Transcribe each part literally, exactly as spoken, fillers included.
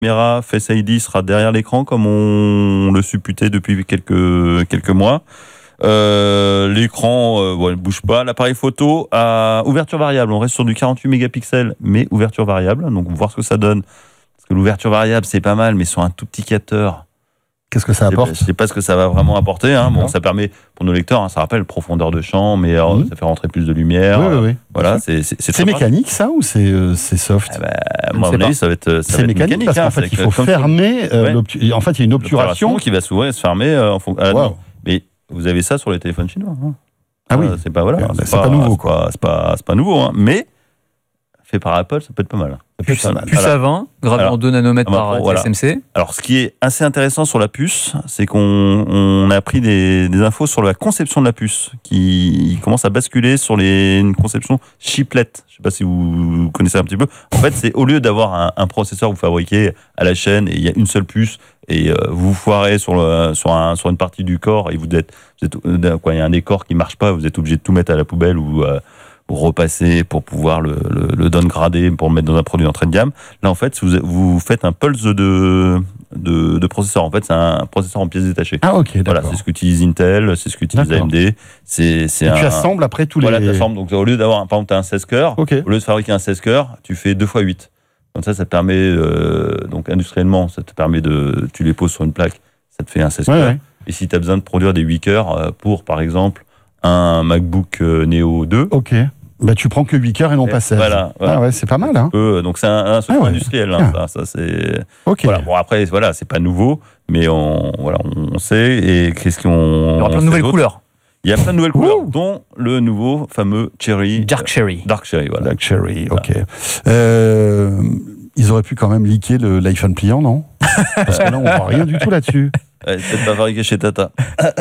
caméra Face I D sera derrière l'écran comme on le supputait depuis quelques, quelques mois. Euh, l'écran euh, bon, ne bouge pas. L'appareil photo à ouverture variable. On reste sur du quarante-huit mégapixels, mais ouverture variable. Donc, voir ce que ça donne. Parce que l'ouverture variable, c'est pas mal, mais sur un tout petit capteur. Qu'est-ce que ça apporte ? Je ne sais pas ce que ça va vraiment apporter. Hein. Bon, ça permet, pour nos lecteurs, hein, ça rappelle profondeur de champ, mais alors, mmh. ça fait rentrer plus de lumière. Oui, oui, oui. Voilà, c'est, c'est, c'est, c'est mécanique, ça, ou c'est, euh, c'est soft ? eh ben, moi, à mon avis, ça va être, ça c'est va être mécanique, mécanique. parce qu'en hein, fait, il faut fermer. Euh, ouais. En fait, il y a une obturation qui va s'ouvrir et se fermer. Euh, en fond... ah, wow. Mais vous avez ça sur les téléphones chinois. Hein. Ah oui. Euh, c'est pas, voilà, ouais, c'est c'est pas, pas nouveau, c'est quoi. Pas, c'est, pas, c'est pas nouveau, hein. Mais fait par Apple, ça peut être pas mal. Puce, puce à vingt, gravé en deux nanomètres par T S M C. Voilà. Alors, ce qui est assez intéressant sur la puce, c'est qu'on on a appris des, des infos sur la conception de la puce, qui commence à basculer sur les, une conception chiplet. Je ne sais pas si vous connaissez un petit peu. En fait, c'est au lieu d'avoir un, un processeur que vous fabriquez à la chaîne et il y a une seule puce et euh, vous vous foirez sur, le, sur, un, sur une partie du corps et vous êtes, vous êtes quoi, il y a un décor qui ne marche pas, vous êtes obligé de tout mettre à la poubelle ou euh, repasser pour pouvoir le, le, le downgrader pour le mettre dans un produit d'entrée de gamme. Là, en fait, vous, vous faites un pulse de, de, de processeur. En fait, c'est un processeur en pièces détachées. Ah, ok, d'accord. Voilà, c'est ce qu'utilise Intel, c'est ce qu'utilise d'accord. A M D. C'est, c'est Et un, tu assembles après tous les... Voilà, tu assembles. Donc, au lieu d'avoir, par exemple, tu as un seize cœurs, okay. au lieu de fabriquer un seize cœurs, tu fais deux fois huit. Comme ça, ça te permet, euh, donc industriellement, ça te permet de... Tu les poses sur une plaque, ça te fait un seize cœurs. Ouais, ouais. Et si tu as besoin de produire des huit cœurs pour, par exemple, un MacBook Neo deux... Ok. Bah, tu prends que huit cœurs et non et pas seize. Voilà, voilà. Ah ouais, c'est pas mal. Hein. Peu, donc c'est un, un software ah ouais. industriel. Hein, ah. ça, ça, c'est... Okay. Voilà. Bon, après, voilà, c'est pas nouveau, mais on, voilà, on sait. Et qu'est-ce qu'on. Il y aura plein de nouvelles couleurs. Il y a plein de nouvelles couleurs, Ouh. dont le nouveau fameux Cherry. Dark Cherry. Dark Cherry, voilà. Dark Cherry, ok. Voilà. Euh, ils auraient pu quand même leaker le, l'iPhone pliant, non ? Parce que là, on voit rien du tout là-dessus. Ouais, peut-être pas fabriqué chez Tata.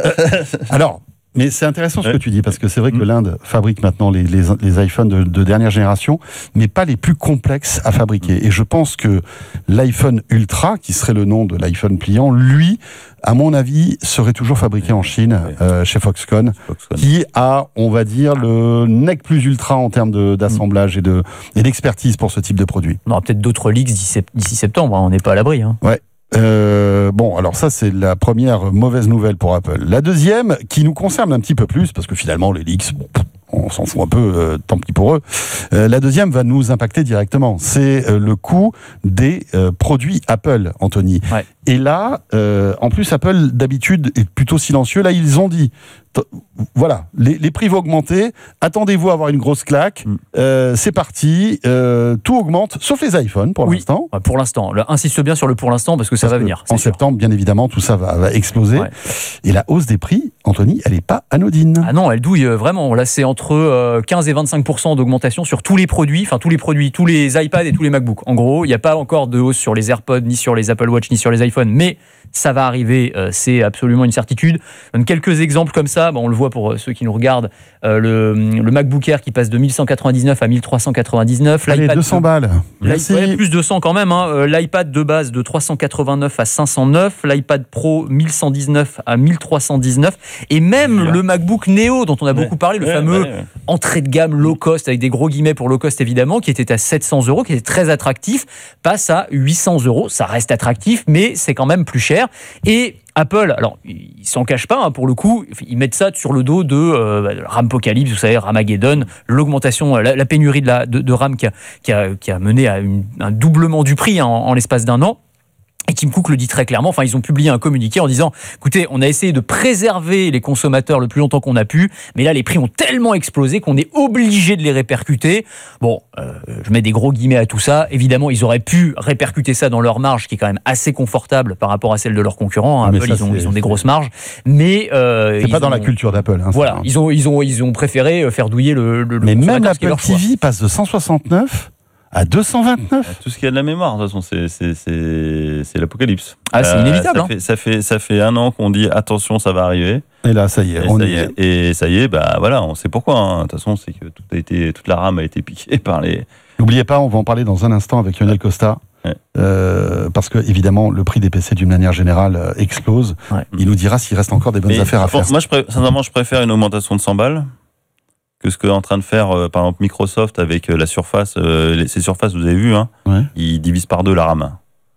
Alors. Mais c'est intéressant ce ouais. que tu dis, parce que c'est vrai que mmh. l'Inde fabrique maintenant les, les, les iPhones de, de dernière génération, mais pas les plus complexes à fabriquer. Et je pense que l'iPhone Ultra, qui serait le nom de l'iPhone pliant, lui, à mon avis, serait toujours fabriqué en Chine, ouais. euh, chez Foxconn, Foxconn, qui a, on va dire, le nec plus ultra en termes de, d'assemblage mmh. et, de, et d'expertise pour ce type de produit. On aura peut-être d'autres leaks d'ici, d'ici septembre, hein, on n'est pas à l'abri. Hein. Ouais. Euh, bon, alors ça, c'est la première mauvaise nouvelle pour Apple. La deuxième, qui nous concerne un petit peu plus, parce que finalement, les leaks, bon, on s'en fout un peu, euh, tant pis pour eux. Euh, la deuxième va nous impacter directement. C'est euh, le coût des euh, produits Apple, Anthony. Ouais. Et là, euh, en plus, Apple, d'habitude, est plutôt silencieux. Là, ils ont dit, t- voilà, les, les prix vont augmenter, attendez-vous à avoir une grosse claque, mm. euh, c'est parti, euh, tout augmente, sauf les iPhones, pour oui. l'instant. Ouais, pour l'instant. Là, insiste bien sur le pour l'instant, parce que ça parce va que venir. En sûr. septembre, bien évidemment, tout ça va, va exploser. Ouais. Et la hausse des prix, Anthony, elle n'est pas anodine. Ah non, elle douille euh, vraiment. Là, c'est entre euh, quinze et vingt-cinq pour cent d'augmentation sur tous les produits, enfin tous les produits, tous les iPads et tous les MacBooks. En gros, il n'y a pas encore de hausse sur les AirPods, ni sur les Apple Watch, ni sur les iPhones, mais ça va arriver, euh, c'est absolument une certitude. Donc, quelques exemples comme ça, bah, on le voit pour ceux qui nous regardent, euh, le, le MacBook Air qui passe de mille cent quatre-vingt-dix-neuf à mille trois cent quatre-vingt-dix-neuf. Allez, L'iPad deux cents balles. Merci. Ouais, plus deux cents quand même. Hein. Euh, L'iPad de base de trois cent quatre-vingt-neuf à cinq cent neuf, l'iPad Pro mille cent dix-neuf à mille trois cent dix-neuf, et même ouais. le MacBook Neo dont on a ouais. beaucoup parlé, le ouais, fameux ouais, ouais. entrée de gamme low cost, avec des gros guillemets pour low cost évidemment, qui était à sept cents euros, qui était très attractif, passe à huit cents euros. Ça reste attractif, mais c'est quand même plus cher. Et Apple, alors, ils s'en cachent pas, hein, pour le coup, ils mettent ça sur le dos de euh, Ramopocalypse, vous savez, Ramageddon, l'augmentation, la, la pénurie de, la, de, de RAM qui a, qui, a, qui a mené à une, un doublement du prix hein, en, en l'espace d'un an. Et Tim Cook le dit très clairement, enfin ils ont publié un communiqué en disant écoutez, on a essayé de préserver les consommateurs le plus longtemps qu'on a pu, mais là les prix ont tellement explosé qu'on est obligé de les répercuter. Bon, euh, je mets des gros guillemets à tout ça. Évidemment, ils auraient pu répercuter ça dans leur marge, qui est quand même assez confortable par rapport à celle de leurs concurrents. Apple, ça, ils, ont, ils ont des grosses marges, mais euh, c'est pas ont, dans la culture d'Apple. Hein, voilà, ils ont ils ont ils ont préféré faire douiller le. le mais même l'Apple T V passe de cent soixante-neuf à deux cent vingt-neuf. Tout ce qu'il y a de la mémoire, de toute façon, c'est, c'est, c'est, c'est l'apocalypse. Ah, c'est inévitable. Euh, ça, hein. fait, ça, fait, ça fait un an qu'on dit attention, ça va arriver. Et là, ça y est, et on ça y est. est. Et ça y est, bah voilà, on sait pourquoi. Hein. De toute façon, c'est que tout a été, toute la RAM a été piquée par les. N'oubliez pas, on va en parler dans un instant avec Lionel Costa. Ouais. Euh, parce que évidemment le prix des P C d'une manière générale euh, explose. Ouais. Il nous dira s'il reste encore des bonnes Mais affaires à pense, faire. Moi, je pré- sincèrement, je préfère une augmentation de cent balles que ce qu'est en train de faire, euh, par exemple, Microsoft avec euh, la Surface. Euh, les, ces surfaces, vous avez vu, hein, ouais. Ils divisent par deux la RAM.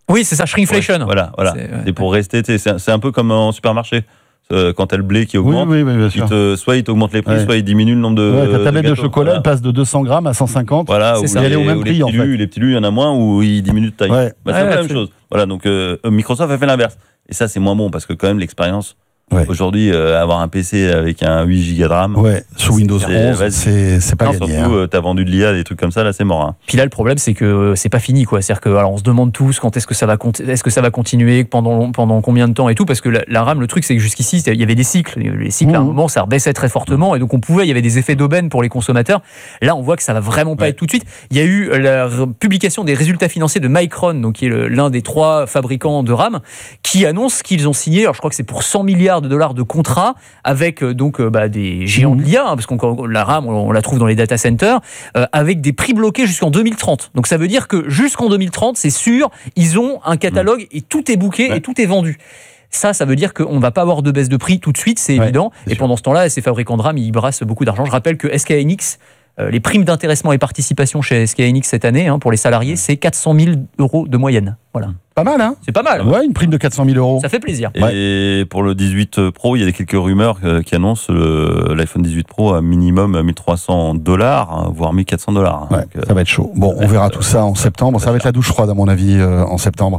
Oui, c'est ça, shrinkflation. Ouais, voilà, voilà. C'est, c'est pour rester. C'est, c'est un peu comme en supermarché. Quand t'as le blé qui augmente, oui, oui, oui, bien sûr. il te, soit il t'augmente les prix, ouais. soit il diminue le nombre de. Ouais, ta tablette de, de chocolat, voilà. elle passe de deux cents grammes à cent cinquante. Voilà, c'est ou ça. Les, elle est au même prix, les en fait. Lus, les petits lus, il y en a moins, ou il diminue de taille. Ouais. Bah, c'est ouais, la même chose. Voilà, donc euh, Microsoft a fait l'inverse. Et ça, c'est moins bon, parce que quand même, l'expérience. Ouais. Aujourd'hui, euh, avoir un P C avec un huit giga de RAM. Ouais, sous Windows onze, c'est, c'est pas non, gagné. Surtout, hein. euh, t'as vendu de l'I A, des trucs comme ça, là, c'est mort. Hein. Puis là, le problème, c'est que c'est pas fini, quoi. C'est-à-dire que, alors, on se demande tous quand est-ce que ça va, est-ce que ça va continuer, pendant, pendant combien de temps et tout, parce que la, la RAM, le truc, c'est que jusqu'ici, il y avait des cycles. Les cycles, mmh. à un moment, ça rebaissait très fortement, et donc on pouvait, il y avait des effets d'aubaine pour les consommateurs. Là, on voit que ça va vraiment pas ouais. être tout de suite. Il y a eu la publication des résultats financiers de Micron, donc qui est le, l'un des trois fabricants de RAM, qui annonce qu'ils ont signé, alors je crois que c'est pour cent milliards de dollars de contrats avec donc bah, des géants de l'I A, hein, parce que la RAM, on, on la trouve dans les data centers, euh, avec des prix bloqués jusqu'en deux mille trente. Donc ça veut dire que jusqu'en deux mille trente, c'est sûr, ils ont un catalogue et tout est booké ouais. et tout est vendu. Ça, ça veut dire qu'on ne va pas avoir de baisse de prix tout de suite, c'est ouais, évident. C'est et sûr. Pendant ce temps-là, ces fabricants de RAM, ils brassent beaucoup d'argent. Je rappelle que S K Hynix, euh, les primes d'intéressement et participation chez S K Hynix cette année, hein, pour les salariés, c'est quatre cent mille euros de moyenne. Voilà. Pas mal, hein ? C'est pas mal. Ouais, une prime de quatre cent mille euros. Ça fait plaisir. Et ouais. pour le dix-huit Pro, il y a quelques rumeurs qui annoncent le, l'iPhone dix-huit Pro à minimum mille trois cents dollars, voire mille quatre cents dollars. Ouais, donc, ça va être chaud. Bon, on verra tout ça en septembre. Ça va être la douche froide, à mon avis, euh, en septembre.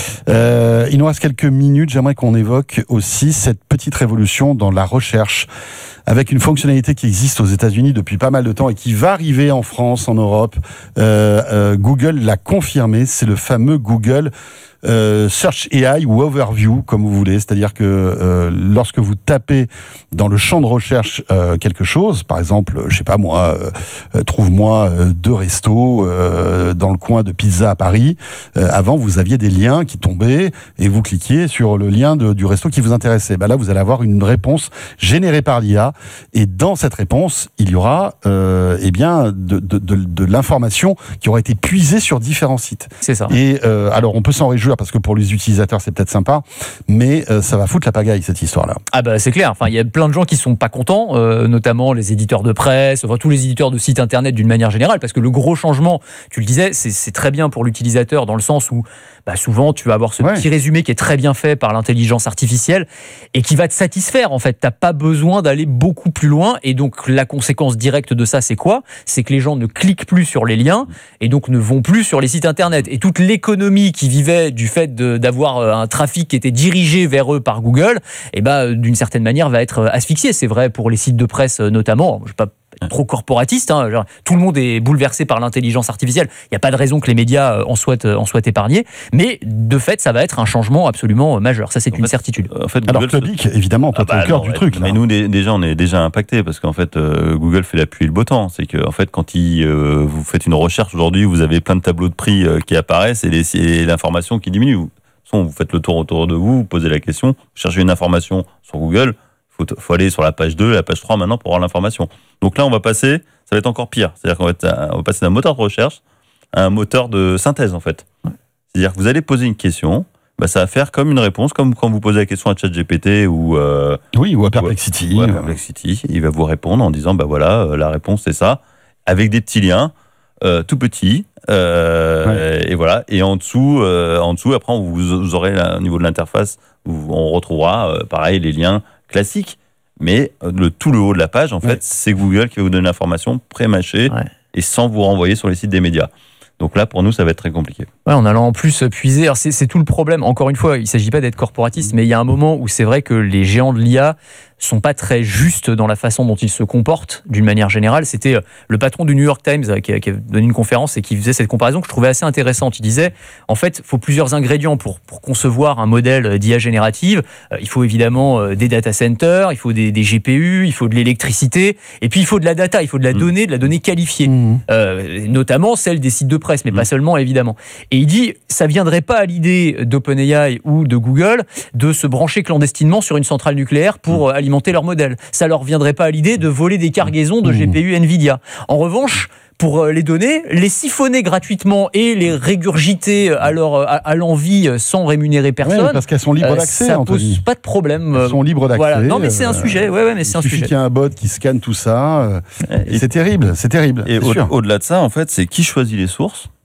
Euh, il nous reste quelques minutes. J'aimerais qu'on évoque aussi cette petite révolution dans la recherche, avec une fonctionnalité qui existe aux États-Unis depuis pas mal de temps et qui va arriver en France, en Europe. Euh, euh, Google l'a confirmé, c'est le fameux Google euh, Search A I ou Overview, comme vous voulez. C'est-à-dire que euh, lorsque vous tapez dans le champ de recherche euh, quelque chose, par exemple, je sais pas moi, euh, trouve-moi euh, deux restos euh, dans le coin de pizza à Paris. Euh, avant, vous aviez des liens qui tombaient et vous cliquiez sur le lien de, du resto qui vous intéressait. Ben là, vous allez avoir une réponse générée par l'I A. Et dans cette réponse, il y aura euh, eh bien de, de, de, de l'information qui aura été puisée sur différents sites. C'est ça. Et euh, alors, on peut s'en réjouir parce que pour les utilisateurs, c'est peut-être sympa, mais euh, ça va foutre la pagaille, cette histoire-là. Ah bah c'est clair. Enfin, il y a plein de gens qui sont pas contents, euh, notamment les éditeurs de presse, enfin tous les éditeurs de sites internet d'une manière générale, parce que le gros changement, tu le disais, c'est, c'est très bien pour l'utilisateur dans le sens où bah, souvent tu vas avoir ce ouais. petit résumé qui est très bien fait par l'intelligence artificielle et qui va te satisfaire. En fait, t'as pas besoin d'aller beaucoup plus loin. Et donc la conséquence directe de ça, c'est quoi ? C'est que les gens ne cliquent plus sur les liens et donc ne vont plus sur les sites internet. Et toute l'économie qui vivait du fait de, d'avoir un trafic qui était dirigé vers eux par Google, et ben d'une certaine manière va être asphyxié. C'est vrai pour les sites de presse notamment. Je ne vais pas être trop corporatiste, hein. Genre, tout le monde est bouleversé par l'intelligence artificielle. Il n'y a pas de raison que les médias en soient, en soient épargnés, mais de fait, ça va être un changement absolument majeur. Ça, c'est en une fait, certitude. En fait, Alors, Public, évidemment, toi, ah bah, au cœur du ouais, truc. Mais là. Nous, déjà, on est déjà impactés parce qu'en fait, euh, Google fait la pluie et le beau temps. C'est que, en fait, quand il, euh, vous faites une recherche aujourd'hui, vous avez plein de tableaux de prix euh, qui apparaissent et, les, et l'information qui diminue. Vous faites le tour autour de vous, vous posez la question, vous cherchez une information sur Google, il faut, faut aller sur la page deux, la page trois maintenant pour avoir l'information. Donc là, on va passer, ça va être encore pire. C'est-à-dire qu'on va, être, on va passer d'un moteur de recherche à un moteur de synthèse, en fait. C'est-à-dire que vous allez poser une question, bah, ça va faire comme une réponse, comme quand vous posez la question à ChatGPT ou... Euh, oui, ou à Perplexity. Ou à, ou à Perplexity. Il va vous répondre en disant, bah voilà, la réponse c'est ça, avec des petits liens, euh, tout petits, Euh, ouais. Et voilà. Et en dessous, euh, en dessous, après, vous, vous aurez là, au niveau de l'interface, où on retrouvera, euh, pareil, les liens classiques. Mais le tout le haut de la page, en ouais. fait, c'est Google qui va vous donner l'information pré-mâchée ouais. et sans vous renvoyer sur les sites des médias. Donc là, pour nous, ça va être très compliqué. Ouais, en allant en plus puiser. Alors c'est, c'est tout le problème. Encore une fois, il ne s'agit pas d'être corporatiste, mais il y a un moment où c'est vrai que les géants de l'I A sont pas très justes dans la façon dont ils se comportent d'une manière générale. C'était le patron du New York Times qui a, qui a donné une conférence et qui faisait cette comparaison que je trouvais assez intéressante. Il disait, en fait, il faut plusieurs ingrédients pour, pour concevoir un modèle d'I A générative. Euh, il faut évidemment euh, des data centers, il faut des, des G P U, il faut de l'électricité, et puis il faut de la data, il faut de la mmh. donnée, de la donnée qualifiée, mmh. euh, notamment celle des sites de presse, mais mmh. pas seulement, évidemment. Et il dit, ça viendrait pas à l'idée d'OpenAI ou de Google de se brancher clandestinement sur une centrale nucléaire pour mmh. alimenter leur modèle. Ça leur viendrait pas à l'idée de voler des cargaisons de G P U Nvidia. En revanche, pour les données, les siphonner gratuitement et les régurgiter à, leur, à, à l'envie sans rémunérer personne. Ouais, parce qu'elles sont libres d'accès. Ça Anthony. pose pas de problème. Elles sont libres d'accès. Voilà. Non, mais c'est un sujet. Ouais, ouais, mais c'est il un suffit sujet. qu'il y ait un bot qui scanne tout ça. Et c'est terrible. C'est terrible. Et c'est au, sûr. au-delà de ça, en fait, c'est qui choisit les sources.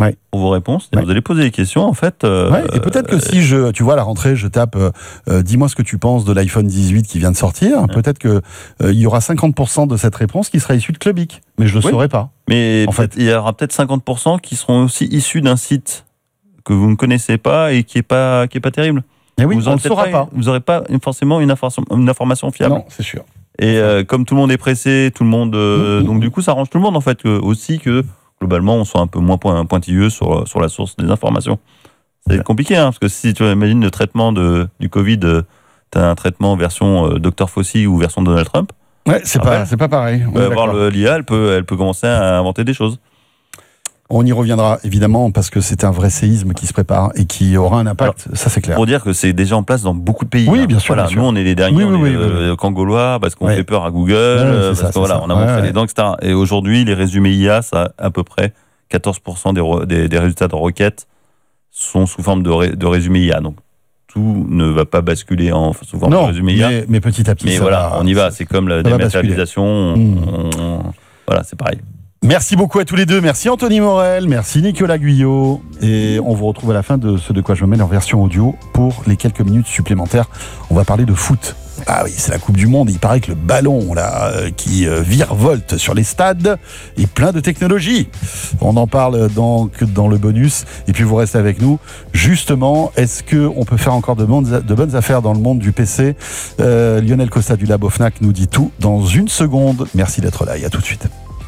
ouais. pour vos réponses. Et ouais. Vous allez poser des questions, en fait. Euh, ouais, et peut-être que euh, si, je, tu vois, à la rentrée, je tape euh, « Dis-moi ce que tu penses de l'iPhone dix-huit qui vient de sortir ouais. », peut-être qu'il euh, y aura cinquante pour cent de cette réponse qui sera issue de Clubic. Mais je ne le oui. saurais pas. Mais en fait, il y aura peut-être cinquante pour cent qui seront aussi issus d'un site que vous ne connaissez pas et qui n'est pas, qui est pas terrible. Et oui, vous on ne le saura pas. Vous n'aurez pas forcément une information, une information fiable. Non, c'est sûr. Et euh, comme tout le monde est pressé, tout le monde, euh, mmh, donc mmh. du coup, ça arrange tout le monde en fait, que, aussi que globalement, on soit un peu moins pointilleux sur sur la source des informations. C'est ouais. compliqué, hein, parce que si tu imagines le traitement de du Covid, euh, tu as un traitement version euh, docteur Fauci ou version Donald Trump. Ouais, c'est ah, pas ouais. c'est pas pareil. On peut avoir l'I A, elle peut elle peut commencer à inventer des choses. On y reviendra évidemment parce que c'est un vrai séisme qui se prépare et qui aura un impact, alors, ça c'est clair. Pour dire que c'est déjà en place dans beaucoup de pays. Oui, hein. bien sûr. Voilà, bien nous sûr. on est les derniers, oui, oui, on est oui, euh, oui. Cangolois parce qu'on ouais. fait peur à Google, ouais, euh, parce ça, que voilà, ça. on a montré ouais, les ouais. dents, et cetera. Et aujourd'hui, les résumés I A, ça à peu près quatorze pour cent des, re, des, des résultats de requêtes sont sous forme de, ré, de résumés I A. Donc tout ne va pas basculer en sous forme non, de résumé I A. Mais, mais petit à petit. Mais voilà, va, on y va. C'est comme la dématérialisation. On, mmh. on, voilà, c'est pareil. Merci beaucoup à tous les deux. Merci Anthony Morel, merci Nicolas Guyot. Et on vous retrouve à la fin de ce De quoi je me mêle en version audio pour les quelques minutes supplémentaires. On va parler de foot. Ah oui, c'est la Coupe du Monde. Il paraît que le ballon là, euh, qui euh, virevolte sur les stades est plein de technologie. On en parle donc dans le bonus. Et puis vous restez avec nous. Justement, est-ce qu'on peut faire encore de bonnes, de bonnes affaires dans le monde du P C ? euh, Lionel Costa du Labo Fnac nous dit tout dans une seconde. Merci d'être là et à tout de suite.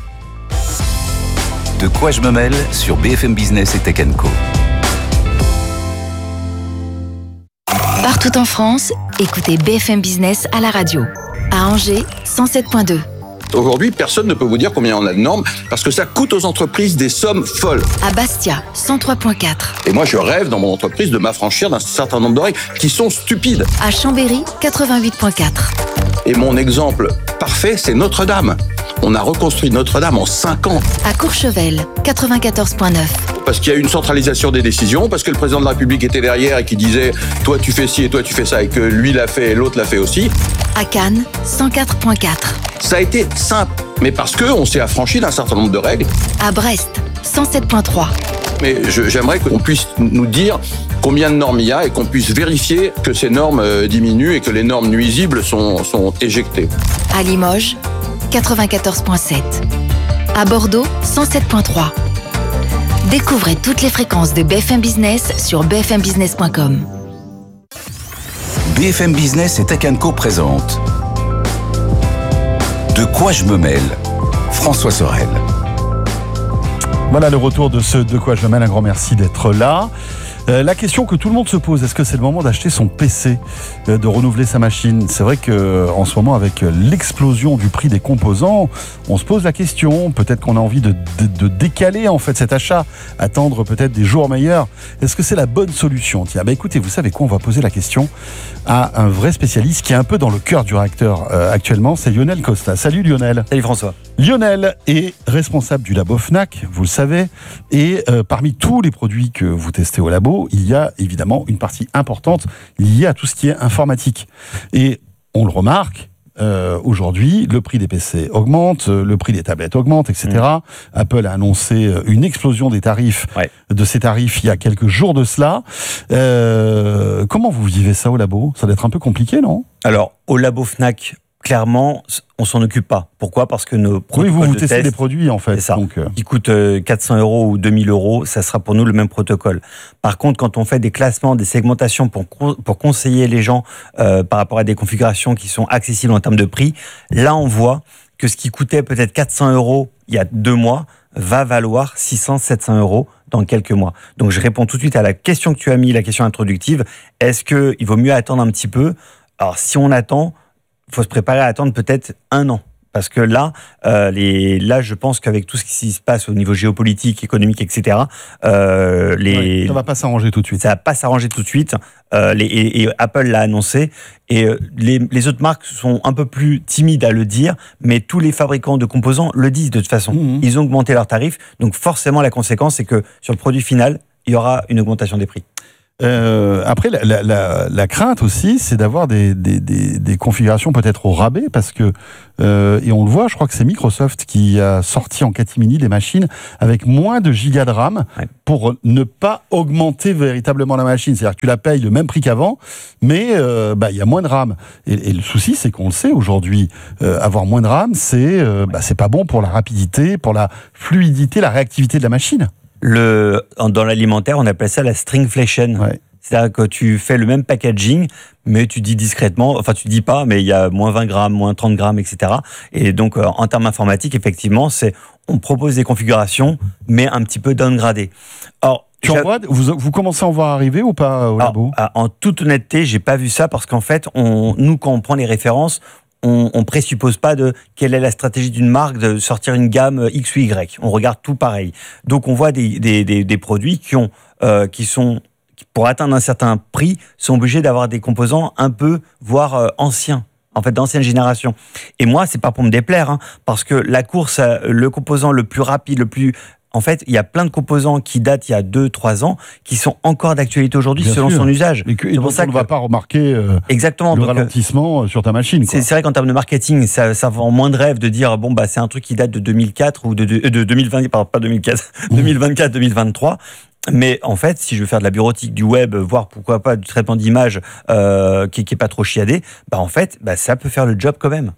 De quoi je me mêle sur B F M Business et Tech and Co. Partout en France, écoutez B F M Business à la radio. À Angers, cent sept virgule deux. Aujourd'hui, personne ne peut vous dire combien on a de normes parce que ça coûte aux entreprises des sommes folles. À Bastia, cent trois virgule quatre. Et moi, je rêve dans mon entreprise de m'affranchir d'un certain nombre de règles qui sont stupides. À Chambéry, quatre-vingt-huit virgule quatre. Et mon exemple parfait, c'est Notre-Dame. On a reconstruit Notre-Dame en cinq ans. À Courchevel, quatre-vingt-quatorze virgule neuf. Parce qu'il y a eu une centralisation des décisions, parce que le président de la République était derrière et qui disait « toi tu fais ci et toi tu fais ça » et que lui l'a fait et l'autre l'a fait aussi. À Cannes, cent quatre virgule quatre. Ça a été simple, mais parce qu'on s'est affranchi d'un certain nombre de règles. À Brest, cent sept virgule trois. Mais je, j'aimerais qu'on puisse nous dire combien de normes il y a et qu'on puisse vérifier que ces normes euh, diminuent et que les normes nuisibles sont, sont éjectées. À Limoges, quatre-vingt-quatorze virgule sept. À Bordeaux, cent sept virgule trois. Découvrez toutes les fréquences de B F M Business sur b f m business point com. B F M Business et Tech and Co présente De quoi je me mêle, François Sorel. Voilà le retour de ce De quoi je me mêle. Un grand merci d'être là. Euh, la question que tout le monde se pose, est-ce que c'est le moment d'acheter son P C, euh, de renouveler sa machine ? C'est vrai qu'en ce moment, avec l'explosion du prix des composants, on se pose la question. Peut-être qu'on a envie de, de, de décaler en fait cet achat, attendre peut-être des jours meilleurs. Est-ce que c'est la bonne solution ? Tiens, bah écoutez, vous savez quoi ? On va poser la question à un vrai spécialiste qui est un peu dans le cœur du réacteur euh, actuellement. C'est Lionel Costa. Salut Lionel. Salut François. Lionel est responsable du Labo Fnac, vous le savez, et euh, parmi tous les produits que vous testez au labo, il y a évidemment une partie importante liée à tout ce qui est informatique. Et on le remarque, euh, aujourd'hui, le prix des P C augmente, le prix des tablettes augmente, et cetera. Mmh. Apple a annoncé une explosion des tarifs, ouais. de ces tarifs il y a quelques jours de cela. Euh, comment vous vivez ça au labo ? Ça doit être un peu compliqué, non ? Alors, au Labo Fnac, clairement, on s'en occupe pas. Pourquoi ? Parce que nos protocoles oui, vous, vous de testez test, des produits, en fait. C'est ça. Donc, euh... qui coûtent quatre cents euros ou deux mille euros, ça sera pour nous le même protocole. Par contre, quand on fait des classements, des segmentations pour, pour conseiller les gens euh, par rapport à des configurations qui sont accessibles en termes de prix, là, on voit que ce qui coûtait peut-être quatre cents euros il y a deux mois va valoir six cents, sept cents euros dans quelques mois. Donc, je réponds tout de suite à la question que tu as mis, la question introductive. Est-ce qu'il vaut mieux attendre un petit peu ? Alors, si on attend, il faut se préparer à attendre peut-être un an. Parce que là, euh, les, là, je pense qu'avec tout ce qui se passe au niveau géopolitique, économique, et cetera, euh, les, ouais, ça va pas s'arranger tout de suite. Ça va pas s'arranger tout de suite. Euh, les, et, et Apple l'a annoncé. Et euh, les, les autres marques sont un peu plus timides à le dire, mais tous les fabricants de composants le disent de toute façon. Mmh. Ils ont augmenté leurs tarifs. Donc forcément, la conséquence, c'est que sur le produit final, il y aura une augmentation des prix. Euh, après, la, la, la, la crainte aussi, c'est d'avoir des, des, des, des configurations peut-être au rabais, parce que, euh, et on le voit, je crois que c'est Microsoft qui a sorti en catimini des machines avec moins de gigas de RAM ouais. pour ne pas augmenter véritablement la machine. C'est-à-dire que tu la payes le même prix qu'avant, mais euh, bah, y a moins de RAM. Et, et le souci, c'est qu'on le sait aujourd'hui, euh, avoir moins de RAM, c'est euh, bah, c'est pas bon pour la rapidité, pour la fluidité, la réactivité de la machine. Le, dans l'alimentaire, on appelle ça la stringflation. Ouais. C'est-à-dire que tu fais le même packaging, mais tu dis discrètement, enfin tu dis pas, mais il y a moins vingt grammes, moins trente grammes, et cetera. Et donc, euh, en termes informatiques, effectivement, c'est, on propose des configurations, mais un petit peu downgradées. Or, tu en vois, vous, vous commencez à en voir arriver ou pas au labo ? Alors, en toute honnêteté, j'ai pas vu ça parce qu'en fait, on, nous, quand on prend les références, on, on présuppose pas de quelle est la stratégie d'une marque de sortir une gamme X ou Y. On regarde tout pareil. Donc, on voit des, des, des, des produits qui ont, euh, qui sont, qui, pour atteindre un certain prix, sont obligés d'avoir des composants un peu, voire euh, anciens. En fait, d'ancienne génération. Et moi, c'est pas pour me déplaire, hein, parce que la course, le composant le plus rapide, le plus... En fait, il y a plein de composants qui datent il y a deux trois ans, qui sont encore d'actualité aujourd'hui selon sûr. son usage. Et, que, et donc, ça on ne va pas remarquer euh, exactement, le donc, ralentissement sur ta machine. Quoi. C'est, c'est vrai qu'en termes de marketing, ça, ça vend moins de rêve de dire bon bah c'est un truc qui date de deux mille quatre ou de, de, de deux mille vingt, pardon, pas deux mille quatre, deux mille vingt-quatre, deux mille vingt-trois. Mais en fait, si je veux faire de la bureautique, du web, voire pourquoi pas du traitement d'image euh, qui, qui est pas trop chiadé, bah en fait, bah ça peut faire le job quand même.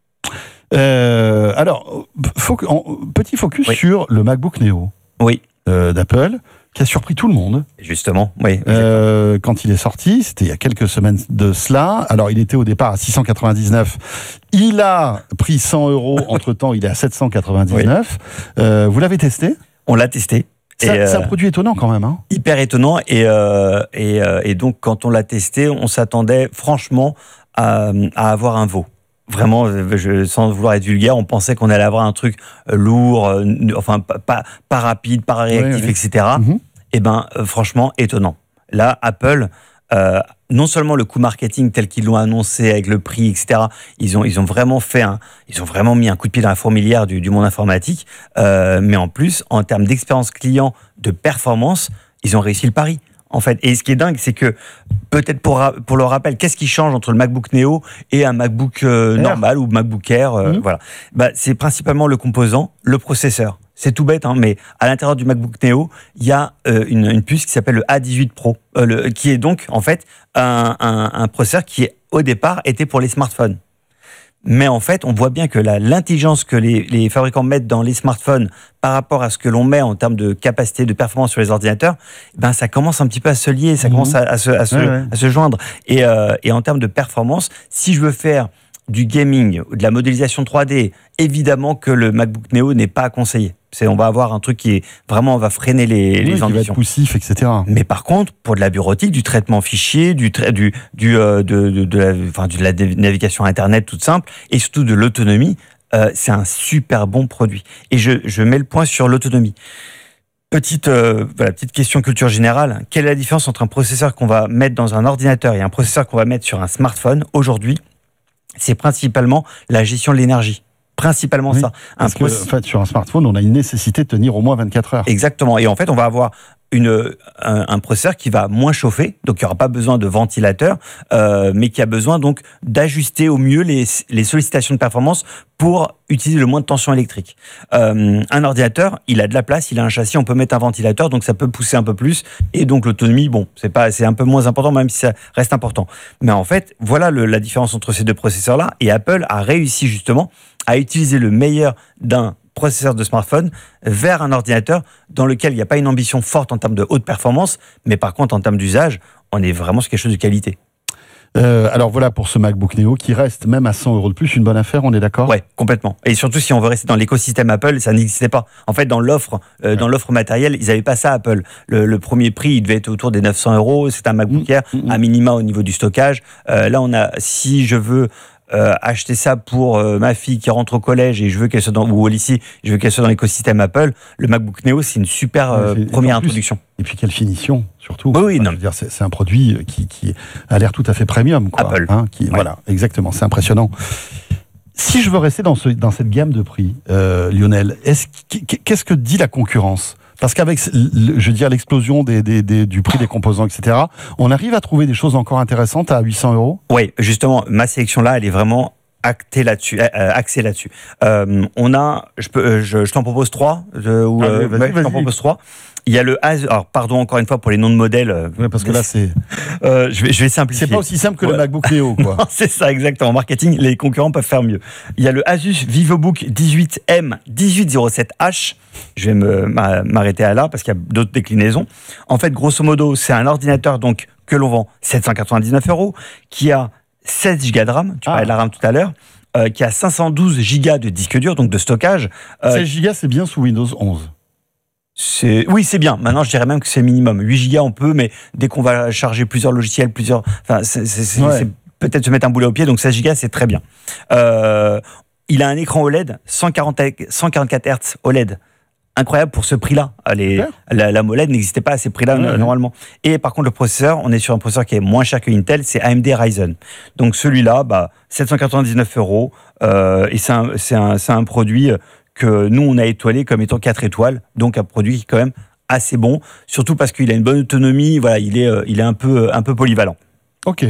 Euh, alors, faut, en, petit focus oui. sur le MacBook Neo oui. euh, d'Apple, qui a surpris tout le monde. Justement, oui. Euh, quand il est sorti, c'était il y a quelques semaines de cela. Alors, il était au départ à six cent quatre-vingt-dix-neuf. Il a pris cent euros. Entre-temps, il est à sept cent quatre-vingt-dix-neuf. Oui. Euh, vous l'avez testé ? On l'a testé. C'est, euh, c'est un produit étonnant quand même. Hein. Hyper étonnant. Et, euh, et, euh, et donc, quand on l'a testé, on s'attendait franchement à, à avoir un veau. Vraiment, je, sans vouloir être vulgaire, on pensait qu'on allait avoir un truc lourd, euh, enfin pas, pas, pas rapide, pas réactif, oui, oui. et cetera. Mm-hmm. Et ben, euh, franchement, étonnant. Là, Apple, euh, non seulement le coût marketing tel qu'ils l'ont annoncé avec le prix, et cetera. Ils ont, ils ont vraiment fait un, ils ont vraiment mis un coup de pied dans la fourmilière du, du monde informatique. Euh, mais en plus, en termes d'expérience client, de performance, ils ont réussi le pari. En fait, et ce qui est dingue, c'est que peut-être pour pour le rappel, qu'est-ce qui change entre le MacBook Neo et un MacBook euh, normal ou MacBook Air, euh, mmh. voilà. Bah, c'est principalement le composant, le processeur. C'est tout bête, hein, mais à l'intérieur du MacBook Neo, il y a euh, une, une puce qui s'appelle le A dix-huit Pro, euh, le, qui est donc en fait un, un, un processeur qui au départ était pour les smartphones. Mais en fait, on voit bien que la, l'intelligence que les, les fabricants mettent dans les smartphones par rapport à ce que l'on met en termes de capacité de performance sur les ordinateurs, ben ça commence un petit peu à se lier, ça mmh. commence à, à, se, à, se, ouais, ouais. à se joindre. Et, euh, et en termes de performance, si je veux faire du gaming, de la modélisation trois D, évidemment que le MacBook Neo n'est pas à conseiller. C'est, on va avoir un truc qui est vraiment, on va freiner les, oui, les ambitions. Qui va être poussif, et cetera. Mais par contre, pour de la bureautique, du traitement fichier, du, tra- du, du, euh, de, de, de, la, enfin, de la navigation Internet toute simple, et surtout de l'autonomie, euh, c'est un super bon produit. Et je, je mets le point sur l'autonomie. Petite, euh, voilà, petite question culture générale. Quelle est la différence entre un processeur qu'on va mettre dans un ordinateur et un processeur qu'on va mettre sur un smartphone aujourd'hui ? C'est principalement la gestion de l'énergie. Principalement oui, ça. Un parce process... que, en fait, sur un smartphone, on a une nécessité de tenir au moins vingt-quatre heures. Exactement. Et en fait, on va avoir une, un, un processeur qui va moins chauffer, donc il n'y aura pas besoin de ventilateur, euh, mais qui a besoin donc d'ajuster au mieux les, les sollicitations de performance pour utiliser le moins de tension électrique. Euh, un ordinateur, il a de la place, il a un châssis, on peut mettre un ventilateur, donc ça peut pousser un peu plus, et donc l'autonomie, bon, c'est pas, c'est un peu moins important, même si ça reste important. Mais en fait, voilà le, la différence entre ces deux processeurs-là, et Apple a réussi justement à utiliser le meilleur d'un processeur de smartphone vers un ordinateur dans lequel il n'y a pas une ambition forte en termes de haute performance, mais par contre en termes d'usage, on est vraiment sur quelque chose de qualité. Euh, alors voilà pour ce MacBook Neo qui reste même à cent euros de plus une bonne affaire, on est d'accord ? Ouais, complètement. Et surtout si on veut rester dans l'écosystème Apple, ça n'existait pas. En fait, dans l'offre, euh, ouais. dans l'offre matérielle, ils n'avaient pas ça Apple. Le, le premier prix, il devait être autour des neuf cents euros. C'est un MacBook Air mmh, mmh. à minima au niveau du stockage. Euh, là, on a, si je veux Euh, acheter ça pour euh, ma fille qui rentre au collège et je veux qu'elle soit dans, ou au lycée, je veux qu'elle soit dans l'écosystème Apple, le MacBook Neo, c'est une super euh, ouais, première plus, introduction. Et puis quelle finition, surtout. Oui, oui, non. Je veux dire, c'est, c'est un produit qui, qui a l'air tout à fait premium, quoi. Apple. Hein, qui, ouais. Voilà, exactement, c'est impressionnant. Si je veux rester dans, ce, dans cette gamme de prix, euh, Lionel, est-ce, qu'est-ce que dit la concurrence ? Parce qu'avec, je veux dire, l'explosion des, des, des, du prix des composants, et cetera, on arrive à trouver des choses encore intéressantes à huit cents euros. Oui, justement, ma sélection là, elle est vraiment actée là-dessus, euh, axée là-dessus. Euh, on a, je peux, je, je t'en propose trois, je, ou, ah, euh, vas-y, ouais, vas-y. je t'en propose trois. Il y a le Asus, alors pardon encore une fois pour les noms de modèles. Oui, parce que là c'est, euh, je vais, je vais simplifier. C'est pas aussi simple que ouais. le MacBook Neo, quoi. Non, c'est ça exactement. En marketing, les concurrents peuvent faire mieux. Il y a le Asus VivoBook dix-huit M dix-huit zéro sept H. Je vais me, m'arrêter à là parce qu'il y a d'autres déclinaisons. En fait, grosso modo, c'est un ordinateur donc que l'on vend sept cent quatre-vingt-dix-neuf euros, qui a seize gigas de RAM. Tu ah. parlais de la RAM tout à l'heure. Euh, qui a cinq cent douze gigas de disque dur, donc de stockage. Euh, seize gigas, c'est bien sous Windows onze. C'est... Oui, c'est bien. Maintenant, je dirais même que c'est le minimum. huit gigas, on peut, mais dès qu'on va charger plusieurs logiciels, plusieurs... Enfin, c'est, c'est, c'est, ouais. c'est peut-être se mettre un boulet au pied, donc seize gigas, c'est très bien. Euh, il a un écran O L E D, cent quarante-quatre hertz O L E D. Incroyable pour ce prix-là. Les, la, la molette n'existait pas à ces prix-là ouais, normalement. Ouais. Et par contre, le processeur, on est sur un processeur qui est moins cher que Intel, c'est A M D Ryzen. Donc celui-là, bah, sept cent quatre-vingt-dix-neuf euros. Euh, et c'est un, c'est, un, c'est un produit que nous, on a étoilé comme étant quatre étoiles. Donc un produit qui est quand même assez bon. Surtout parce qu'il a une bonne autonomie. Voilà, il est, il est un, peu, un peu polyvalent. Ok.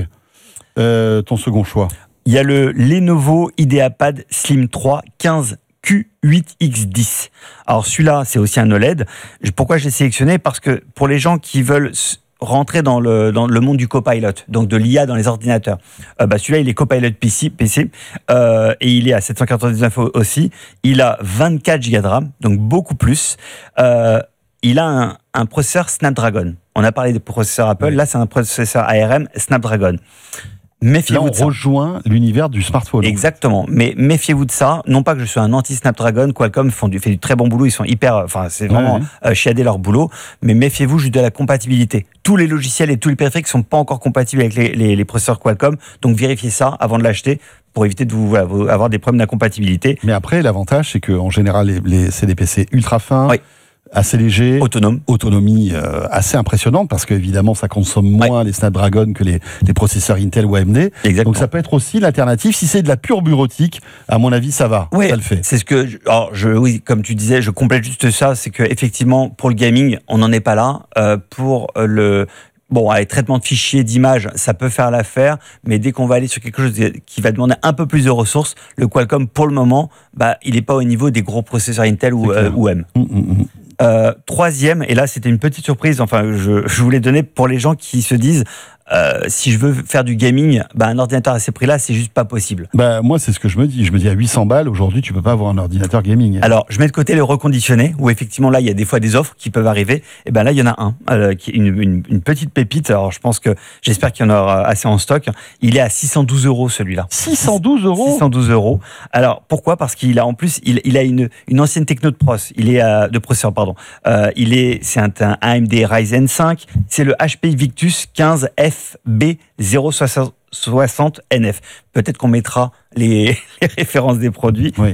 Euh, ton second choix? Il y a le Lenovo IdeaPad Slim trois quinze Q huit X dix. Alors celui-là, c'est aussi un O L E D. Pourquoi je l'ai sélectionné? Parce que pour les gens qui veulent rentrer dans le, dans le monde du Copilot, donc de l'I A dans les ordinateurs, euh, bah celui-là, il est Copilot P C, P C euh, et il est à sept cent quatre-vingt-dix-neuf aussi. Il a vingt-quatre gigas de RAM, donc beaucoup plus. Euh, il a un, un processeur Snapdragon. On a parlé des processeurs Apple, oui. Là, c'est un processeur A R M Snapdragon. Méfiez-vous Là, on de ça. rejoint l'univers du smartphone. Exactement. Mais méfiez-vous de ça. Non pas que je sois un anti-Snapdragon, Qualcomm font du, fait du très bon boulot. Ils sont hyper, enfin, c'est vraiment ouais, ouais. Euh, chiadé leur boulot. Mais méfiez-vous juste de la compatibilité. Tous les logiciels et tous les périphériques sont pas encore compatibles avec les, les, les processeurs Qualcomm. Donc vérifiez ça avant de l'acheter pour éviter de vous, voilà, vous avoir des problèmes d'incompatibilité. Mais après, l'avantage, c'est qu'en général, les, les, c'est des P C ultra fins. Oui. Assez léger, autonome, autonomie euh, assez impressionnante parce qu'évidemment ça consomme moins ouais. les Snapdragon que les, les processeurs Intel ou A M D. Exactement. Donc ça peut être aussi l'alternative. Si c'est de la pure bureautique, à mon avis ça va, ouais, ça le fait. C'est ce que, je, alors je, oui, comme tu disais, je complète juste ça, c'est que effectivement pour le gaming, on n'en est pas là. Euh, pour le Bon, avec traitement de fichiers, d'images, ça peut faire l'affaire, mais dès qu'on va aller sur quelque chose qui va demander un peu plus de ressources, le Qualcomm, pour le moment, bah, il n'est pas au niveau des gros processeurs Intel ou, euh, ou M. Mmh, mmh. Euh, troisième, et là c'était une petite surprise, enfin je, je voulais donner pour les gens qui se disent euh, si je veux faire du gaming, bah, un ordinateur à ces prix-là, c'est juste pas possible. Bah, moi c'est ce que je me dis, je me dis à huit cents balles, aujourd'hui tu peux pas avoir un ordinateur gaming. Alors je mets de côté le reconditionné, où effectivement là il y a des fois des offres qui peuvent arriver, et ben là il y en a un, euh, qui est une, une, une petite pépite, alors je pense que, j'espère qu'il y en aura assez en stock, il est à six cent douze euros celui-là. six cent douze euros six cent douze euros. Alors pourquoi? Parce qu'il a en plus, il, il a une, une ancienne techno de pros, il est à, de processeur pardon, euh, il est, c'est un, un A M D Ryzen cinq, c'est le H P Victus quinze F B zéro soixante N F. Peut-être qu'on mettra les, les références des produits. Oui.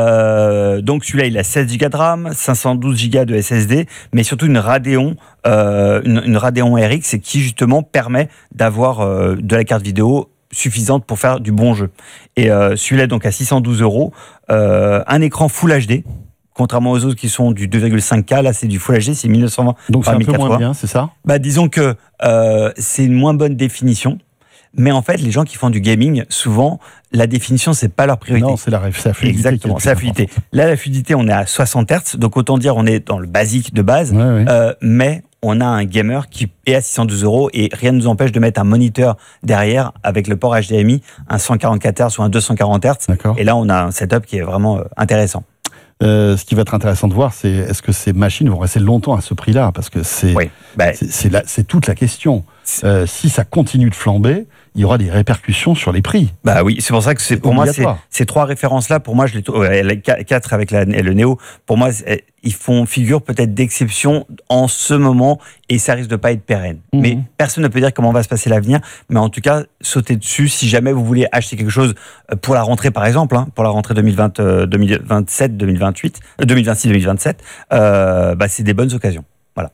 Euh, donc celui-là, il a seize gigas de RAM, cinq cent douze gigas de S S D, mais surtout une Radeon, euh, une, une Radeon R X qui justement permet d'avoir euh, de la carte vidéo suffisante pour faire du bon jeu. Et euh, celui-là, donc à six cent douze euros, euh, un écran Full H D. Contrairement aux autres qui sont du deux virgule cinq K, là c'est du Full H D, c'est mille neuf cent vingt. Donc c'est un peu moins bien, c'est ça? Bah disons que euh, c'est une moins bonne définition, mais en fait les gens qui font du gaming, souvent la définition c'est pas leur priorité. Non, c'est la, c'est la fluidité. Exactement, c'est la fluidité. Là la fluidité on est à soixante hertz, donc autant dire on est dans le basique de base, ouais, ouais. Euh, mais on a un gamer qui est à six cent douze euros et rien ne nous empêche de mettre un moniteur derrière avec le port H D M I, un cent quarante-quatre hertz ou un deux cent quarante hertz. D'accord. Et là on a un setup qui est vraiment euh, intéressant. Euh, ce qui va être intéressant de voir, c'est est-ce que ces machines vont rester longtemps à ce prix-là? Parce que c'est oui, bah, c'est, c'est, la, c'est toute la question. Euh, si ça continue de flamber, il y aura des répercussions sur les prix. Bah oui, c'est pour ça que c'est, c'est pour moi, c'est, ces trois références-là, pour moi, je les, ouais, les quatre avec la, le Neo, pour moi, ils font figure peut-être d'exception en ce moment et ça risque de pas être pérenne. Mmh. Mais personne ne peut dire comment va se passer l'avenir. Mais en tout cas, sautez dessus si jamais vous voulez acheter quelque chose pour la rentrée, par exemple, hein, pour la rentrée deux mille vingt, euh, deux mille vingt-sept, deux mille vingt-huit, euh, deux mille vingt-six, deux mille vingt-sept, euh, bah c'est des bonnes occasions. Voilà.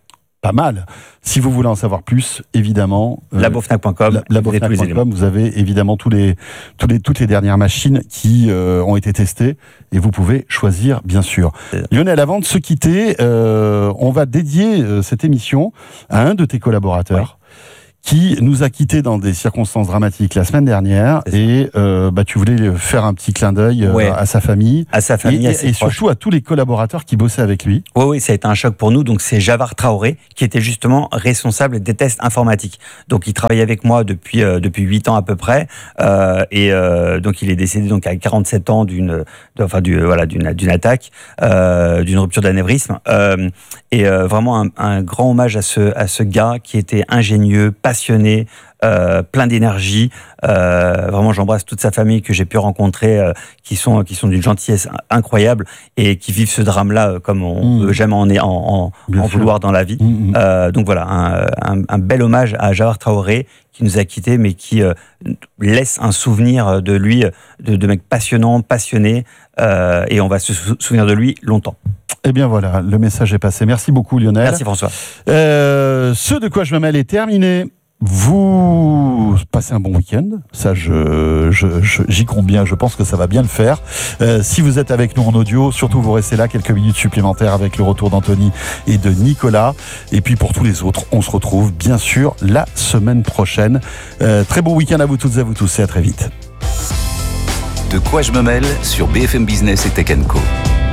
pas mal. Si vous voulez en savoir plus, évidemment, euh, labofnac point com, labofnac point com, vous avez évidemment tous les, tous les, toutes les dernières machines qui euh, ont été testées et vous pouvez choisir, bien sûr. Lionel, avant de se quitter, euh, on va dédier euh, cette émission à un de tes collaborateurs. Ouais. Qui nous a quittés dans des circonstances dramatiques la semaine dernière, et euh, bah, tu voulais faire un petit clin d'œil euh, ouais. à sa famille, à sa famille, et, à et, et surtout à tous les collaborateurs qui bossaient avec lui. Oui, oui, ça a été un choc pour nous. Donc c'est Javar Traoré qui était justement responsable des tests informatiques. Donc il travaillait avec moi depuis euh, depuis huit ans à peu près, euh, et euh, donc il est décédé donc à quarante-sept ans d'une, de, enfin du voilà d'une d'une attaque, euh, d'une rupture d'anévrisme, euh, et euh, vraiment un, un grand hommage à ce à ce gars qui était ingénieux, passionné, euh, plein d'énergie. Euh, vraiment, j'embrasse toute sa famille que j'ai pu rencontrer, euh, qui sont qui sont d'une gentillesse incroyable et qui vivent ce drame-là euh, comme on mmh. peut jamais en, en, en, en vouloir dans la vie. Mmh. Euh, donc voilà, un, un, un bel hommage à Javar Traoré qui nous a quittés, mais qui euh, laisse un souvenir de lui, de, de mec passionnant, passionné, euh, et on va se sou- souvenir de lui longtemps. Eh bien voilà, le message est passé. Merci beaucoup Lionel. Merci François. Euh, ce de quoi je me mêle est terminé. Vous passez un bon week-end, ça je, je, je, j'y compte bien, je pense que ça va bien le faire. Euh, si vous êtes avec nous en audio, surtout vous restez là quelques minutes supplémentaires avec le retour d'Anthony et de Nicolas. Et puis pour tous les autres, on se retrouve bien sûr la semaine prochaine. Euh, très bon week-end à vous toutes et à vous tous et à très vite. De quoi je me mêle sur B F M Business et Tech and Co.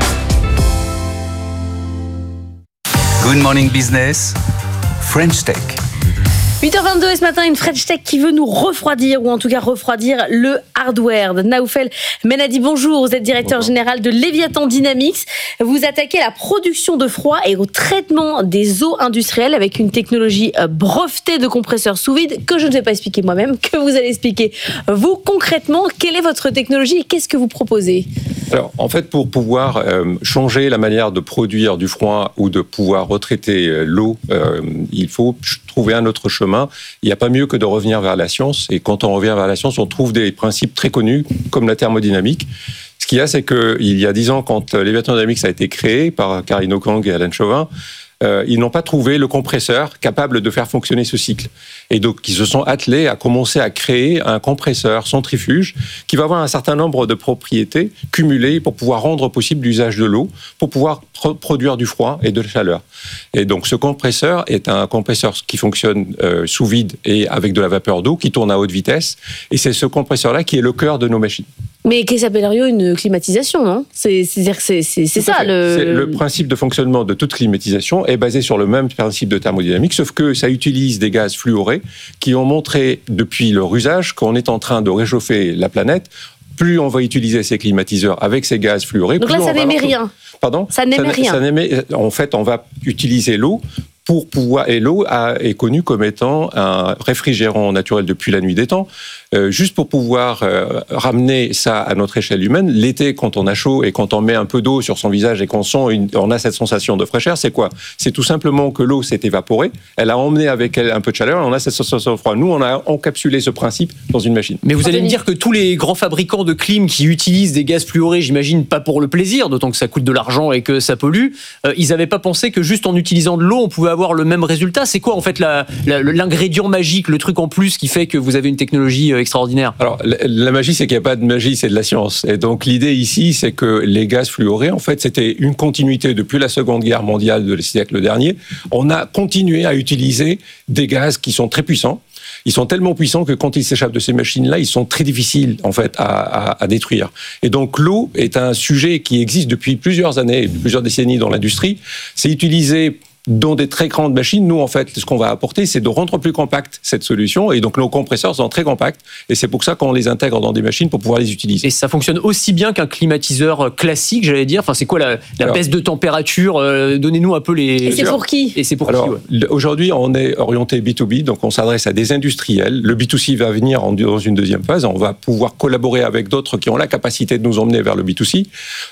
Good morning business, French Tech. huit heures vingt-deux et ce matin, une French Tech qui veut nous refroidir, ou en tout cas refroidir le hardware. Naoufel Menadi, bonjour, vous êtes directeur bonjour. général de Leviathan Dynamics. Vous attaquez la production de froid et au traitement des eaux industrielles avec une technologie brevetée de compresseurs sous vide que je ne vais pas expliquer moi-même, que vous allez expliquer vous concrètement. Quelle est votre technologie et qu'est-ce que vous proposez ? Alors, en fait, pour pouvoir euh, changer la manière de produire du froid ou de pouvoir retraiter euh, l'eau, euh, il faut trouver un autre chemin. Il n'y a pas mieux que de revenir vers la science. Et quand on revient vers la science, on trouve des principes très connus, comme la thermodynamique. Ce qu'il y a, c'est qu'il y a dix ans, quand Leviathan Dynamics a été créé par Karine Okang et Alain Chauvin, Euh, ils n'ont pas trouvé le compresseur capable de faire fonctionner ce cycle. Et donc, ils se sont attelés à commencer à créer un compresseur centrifuge qui va avoir un certain nombre de propriétés cumulées pour pouvoir rendre possible l'usage de l'eau, pour pouvoir pro- produire du froid et de la chaleur. Et donc, ce compresseur est un compresseur qui fonctionne euh, sous vide et avec de la vapeur d'eau, qui tourne à haute vitesse. Et c'est ce compresseur-là qui est le cœur de nos machines. Mais qu'est-ce que s'appelle une climatisation, non ? c'est, c'est, c'est, c'est, c'est ça le... C'est le principe de fonctionnement de toute climatisation est basé sur le même principe de thermodynamique, sauf que ça utilise des gaz fluorés qui ont montré depuis leur usage qu'on est en train de réchauffer la planète. Plus on va utiliser ces climatiseurs avec ces gaz fluorés, donc plus là ça on n'émet va... rien. Pardon ? Ça n'émet ça, rien. Ça n'émet... En fait, on va utiliser l'eau pour pouvoir, et l'eau a, est connue comme étant un réfrigérant naturel depuis la nuit des temps. Euh, juste pour pouvoir euh, ramener ça à notre échelle humaine, l'été, quand on a chaud et quand on met un peu d'eau sur son visage et qu'on sent une, on a cette sensation de fraîcheur, c'est quoi ? C'est tout simplement que l'eau s'est évaporée, elle a emmené avec elle un peu de chaleur, et on a cette sensation de froid. Nous, on a encapsulé ce principe dans une machine. Mais vous allez me dire que tous les grands fabricants de clim qui utilisent des gaz fluorés, j'imagine pas pour le plaisir, d'autant que ça coûte de l'argent et que ça pollue, euh, ils n'avaient pas pensé que juste en utilisant de l'eau, on pouvait avoir le même résultat. C'est quoi en fait la, la, l'ingrédient magique, le truc en plus qui fait que vous avez une technologie extraordinaire ? Alors, la, la magie, c'est qu'il n'y a pas de magie, c'est de la science. Et donc, l'idée ici, c'est que les gaz fluorés, en fait, c'était une continuité depuis la Seconde Guerre mondiale de le siècle dernier. On a continué à utiliser des gaz qui sont très puissants. Ils sont tellement puissants que quand ils s'échappent de ces machines-là, ils sont très difficiles, en fait, à, à, à détruire. Et donc, l'eau est un sujet qui existe depuis plusieurs années, plusieurs décennies dans l'industrie. C'est utilisé dans des très grandes machines. Nous, en fait, ce qu'on va apporter, c'est de rendre plus compacte cette solution. Et donc, nos compresseurs sont très compacts. Et c'est pour ça qu'on les intègre dans des machines pour pouvoir les utiliser. Et ça fonctionne aussi bien qu'un climatiseur classique, j'allais dire. Enfin, c'est quoi la, la Alors, baisse de température ? euh, Donnez-nous un peu les... Et c'est pour qui ? Et c'est pour Alors, qui ouais. Aujourd'hui, on est orienté B deux B, donc on s'adresse à des industriels. Le B deux C va venir en, dans une deuxième phase. On va pouvoir collaborer avec d'autres qui ont la capacité de nous emmener vers le B deux C.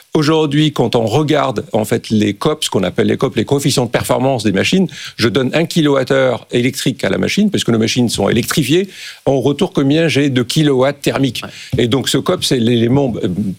Aujourd'hui, quand on regarde en fait les C O P, ce qu'on appelle les C O P, les coefficients de performance des machines, je donne un kilowattheure électrique à la machine, puisque nos machines sont électrifiées. En retour, combien j'ai de kilowatts thermiques? Ouais. Et donc ce C O P, c'est l'élément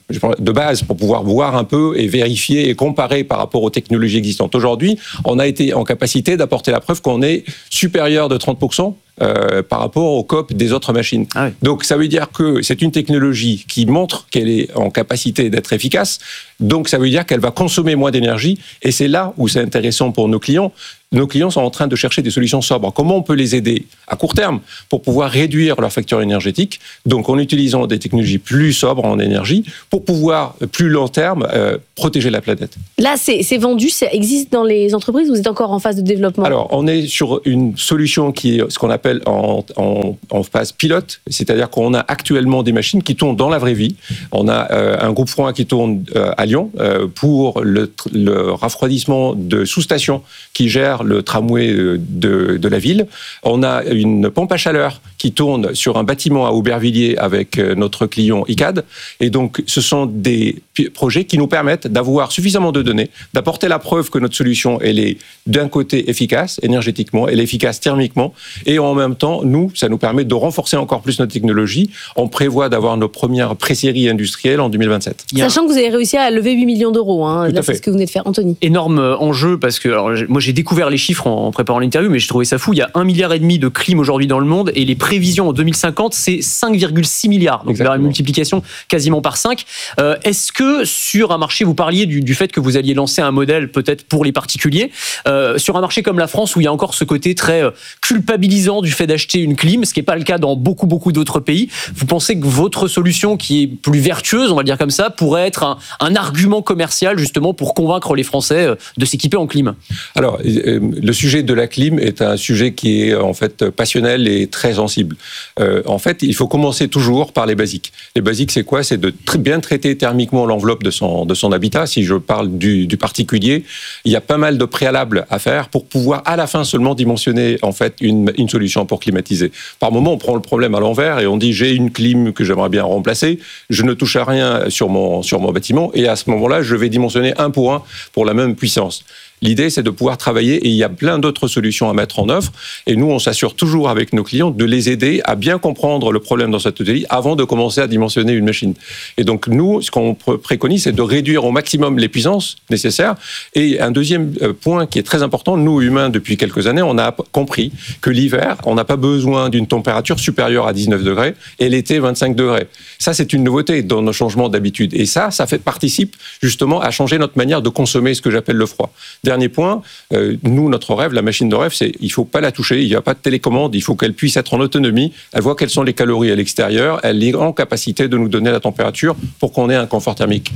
de base pour pouvoir voir un peu et vérifier et comparer par rapport aux technologies existantes. Aujourd'hui, on a été en capacité d'apporter la preuve qu'on est supérieur de trente pour cent. Euh, par rapport au C O P des autres machines. Ah oui. Donc ça veut dire que c'est une technologie qui montre qu'elle est en capacité d'être efficace, donc ça veut dire qu'elle va consommer moins d'énergie, et c'est là où c'est intéressant pour nos clients. Nos clients sont en train de chercher des solutions sobres. Comment on peut les aider à court terme pour pouvoir réduire leur facture énergétique, donc en utilisant des technologies plus sobres en énergie, pour pouvoir, plus long terme, euh, protéger la planète. Là, c'est, c'est vendu, ça existe dans les entreprises, vous êtes encore en phase de développement? Alors, on est sur une solution qui est ce qu'on appelle en, en, en phase pilote, c'est-à-dire qu'on a actuellement des machines qui tournent dans la vraie vie. On a euh, un groupe froid qui tourne euh, à Lyon euh, pour le, le rafraîchissement de sous-stations qui gèrent le tramway de, de la ville. On a une pompe à chaleur qui tourne sur un bâtiment à Aubervilliers avec notre client I C A D. Et donc, ce sont des projets qui nous permettent d'avoir suffisamment de données, d'apporter la preuve que notre solution, elle est d'un côté efficace énergétiquement, elle est efficace thermiquement, et en même temps, nous, ça nous permet de renforcer encore plus notre technologie. On prévoit d'avoir nos premières pré-séries industrielles en deux mille vingt-sept. Sachant que vous avez réussi à lever huit millions d'euros. Hein. Là, c'est ce que vous venez de faire, Anthony. Énorme enjeu, parce que alors, moi, j'ai découvert les chiffres en préparant l'interview, mais j'ai trouvé ça fou. Il y a un milliard et demi de clim aujourd'hui dans le monde, et les prévisions en deux mille cinquante, c'est cinq virgule six milliards. Donc, c'est une multiplication quasiment par cinq. Euh, est-ce que sur un marché, vous parliez du, du fait que vous alliez lancer un modèle peut-être pour les particuliers, euh, sur un marché comme la France où il y a encore ce côté très euh, culpabilisant du fait d'acheter une clim, ce qui n'est pas le cas dans beaucoup, beaucoup d'autres pays, vous pensez que votre solution, qui est plus vertueuse, on va le dire comme ça, pourrait être un, un argument commercial justement pour convaincre les Français de s'équiper en clim? Alors, euh, le sujet de la clim est un sujet qui est en fait passionnel et très sensible. Euh, en fait, il faut commencer toujours par les basiques. Les basiques, c'est quoi? C'est de tr- bien traiter thermiquement l'enveloppe de son, de son habitat. Si je parle du, du particulier, il y a pas mal de préalables à faire pour pouvoir à la fin seulement dimensionner en fait une, une solution pour climatiser. Par moment, on prend le problème à l'envers et on dit j'ai une clim que j'aimerais bien remplacer, je ne touche à rien sur mon, sur mon bâtiment, et à ce moment-là, je vais dimensionner un pour un pour la même puissance. L'idée, c'est de pouvoir travailler, et il y a plein d'autres solutions à mettre en œuvre. Et nous, on s'assure toujours avec nos clients de les aider à bien comprendre le problème dans cette atelier avant de commencer à dimensionner une machine. Et donc, nous, ce qu'on préconise, c'est de réduire au maximum les puissances nécessaires. Et un deuxième point qui est très important, nous, humains, depuis quelques années, on a compris que l'hiver, on n'a pas besoin d'une température supérieure à dix-neuf degrés, et l'été, vingt-cinq degrés. Ça, c'est une nouveauté dans nos changements d'habitude. Et ça, ça fait, participe justement à changer notre manière de consommer ce que j'appelle le froid. Dernier point, euh, nous, notre rêve, la machine de rêve, c'est il ne faut pas la toucher, il n'y a pas de télécommande, il faut qu'elle puisse être en autonomie, elle voit quelles sont les calories à l'extérieur, elle est en capacité de nous donner la température pour qu'on ait un confort thermique.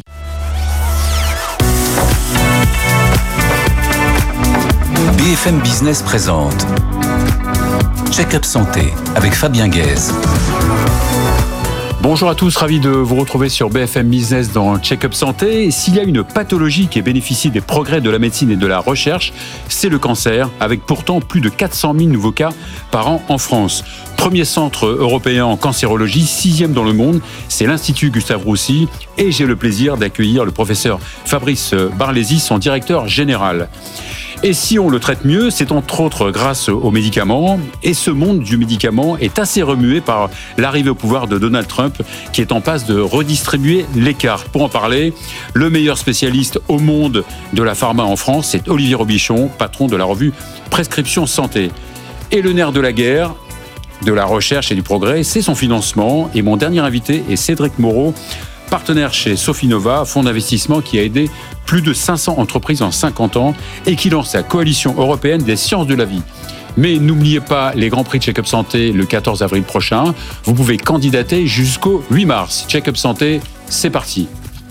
B F M Business présente Check-up Santé avec Fabien Guèze. Bonjour à tous, ravi de vous retrouver sur B F M Business dans Check-up Santé. S'il y a une pathologie qui bénéficie des progrès de la médecine et de la recherche, c'est le cancer, avec pourtant plus de quatre cent mille nouveaux cas par an en France. Premier centre européen en cancérologie, sixième dans le monde, c'est l'Institut Gustave Roussy, et j'ai le plaisir d'accueillir le professeur Fabrice Barlési, son directeur général. Et si on le traite mieux, c'est entre autres grâce aux médicaments. Et ce monde du médicament est assez remué par l'arrivée au pouvoir de Donald Trump, qui est en passe de redistribuer l'écart. Pour en parler, le meilleur spécialiste au monde de la pharma en France, c'est Olivier Robichon, patron de la revue Prescription Santé. Et le nerf de la guerre, de la recherche et du progrès, c'est son financement. Et mon dernier invité est Cédric Moreau, partenaire chez Sofinova, fonds d'investissement qui a aidé plus de cinq cents entreprises en cinquante ans et qui lance la coalition européenne des sciences de la vie. Mais n'oubliez pas les Grands Prix de Check-up Santé le quatorze avril prochain. Vous pouvez candidater jusqu'au huit mars. Check-up Santé, c'est parti.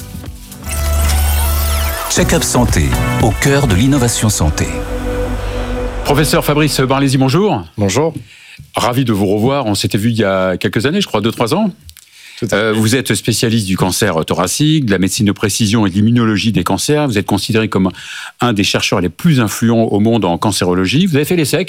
Check-up Santé, au cœur de l'innovation santé. Professeur Fabrice Barlési, bonjour. Bonjour. Ravi de vous revoir. On s'était vu il y a quelques années, je crois, deux trois ans. Euh, vous êtes spécialiste du cancer thoracique, de la médecine de précision et de l'immunologie des cancers. Vous êtes considéré comme un des chercheurs les plus influents au monde en cancérologie. Vous avez fait l'ESSEC,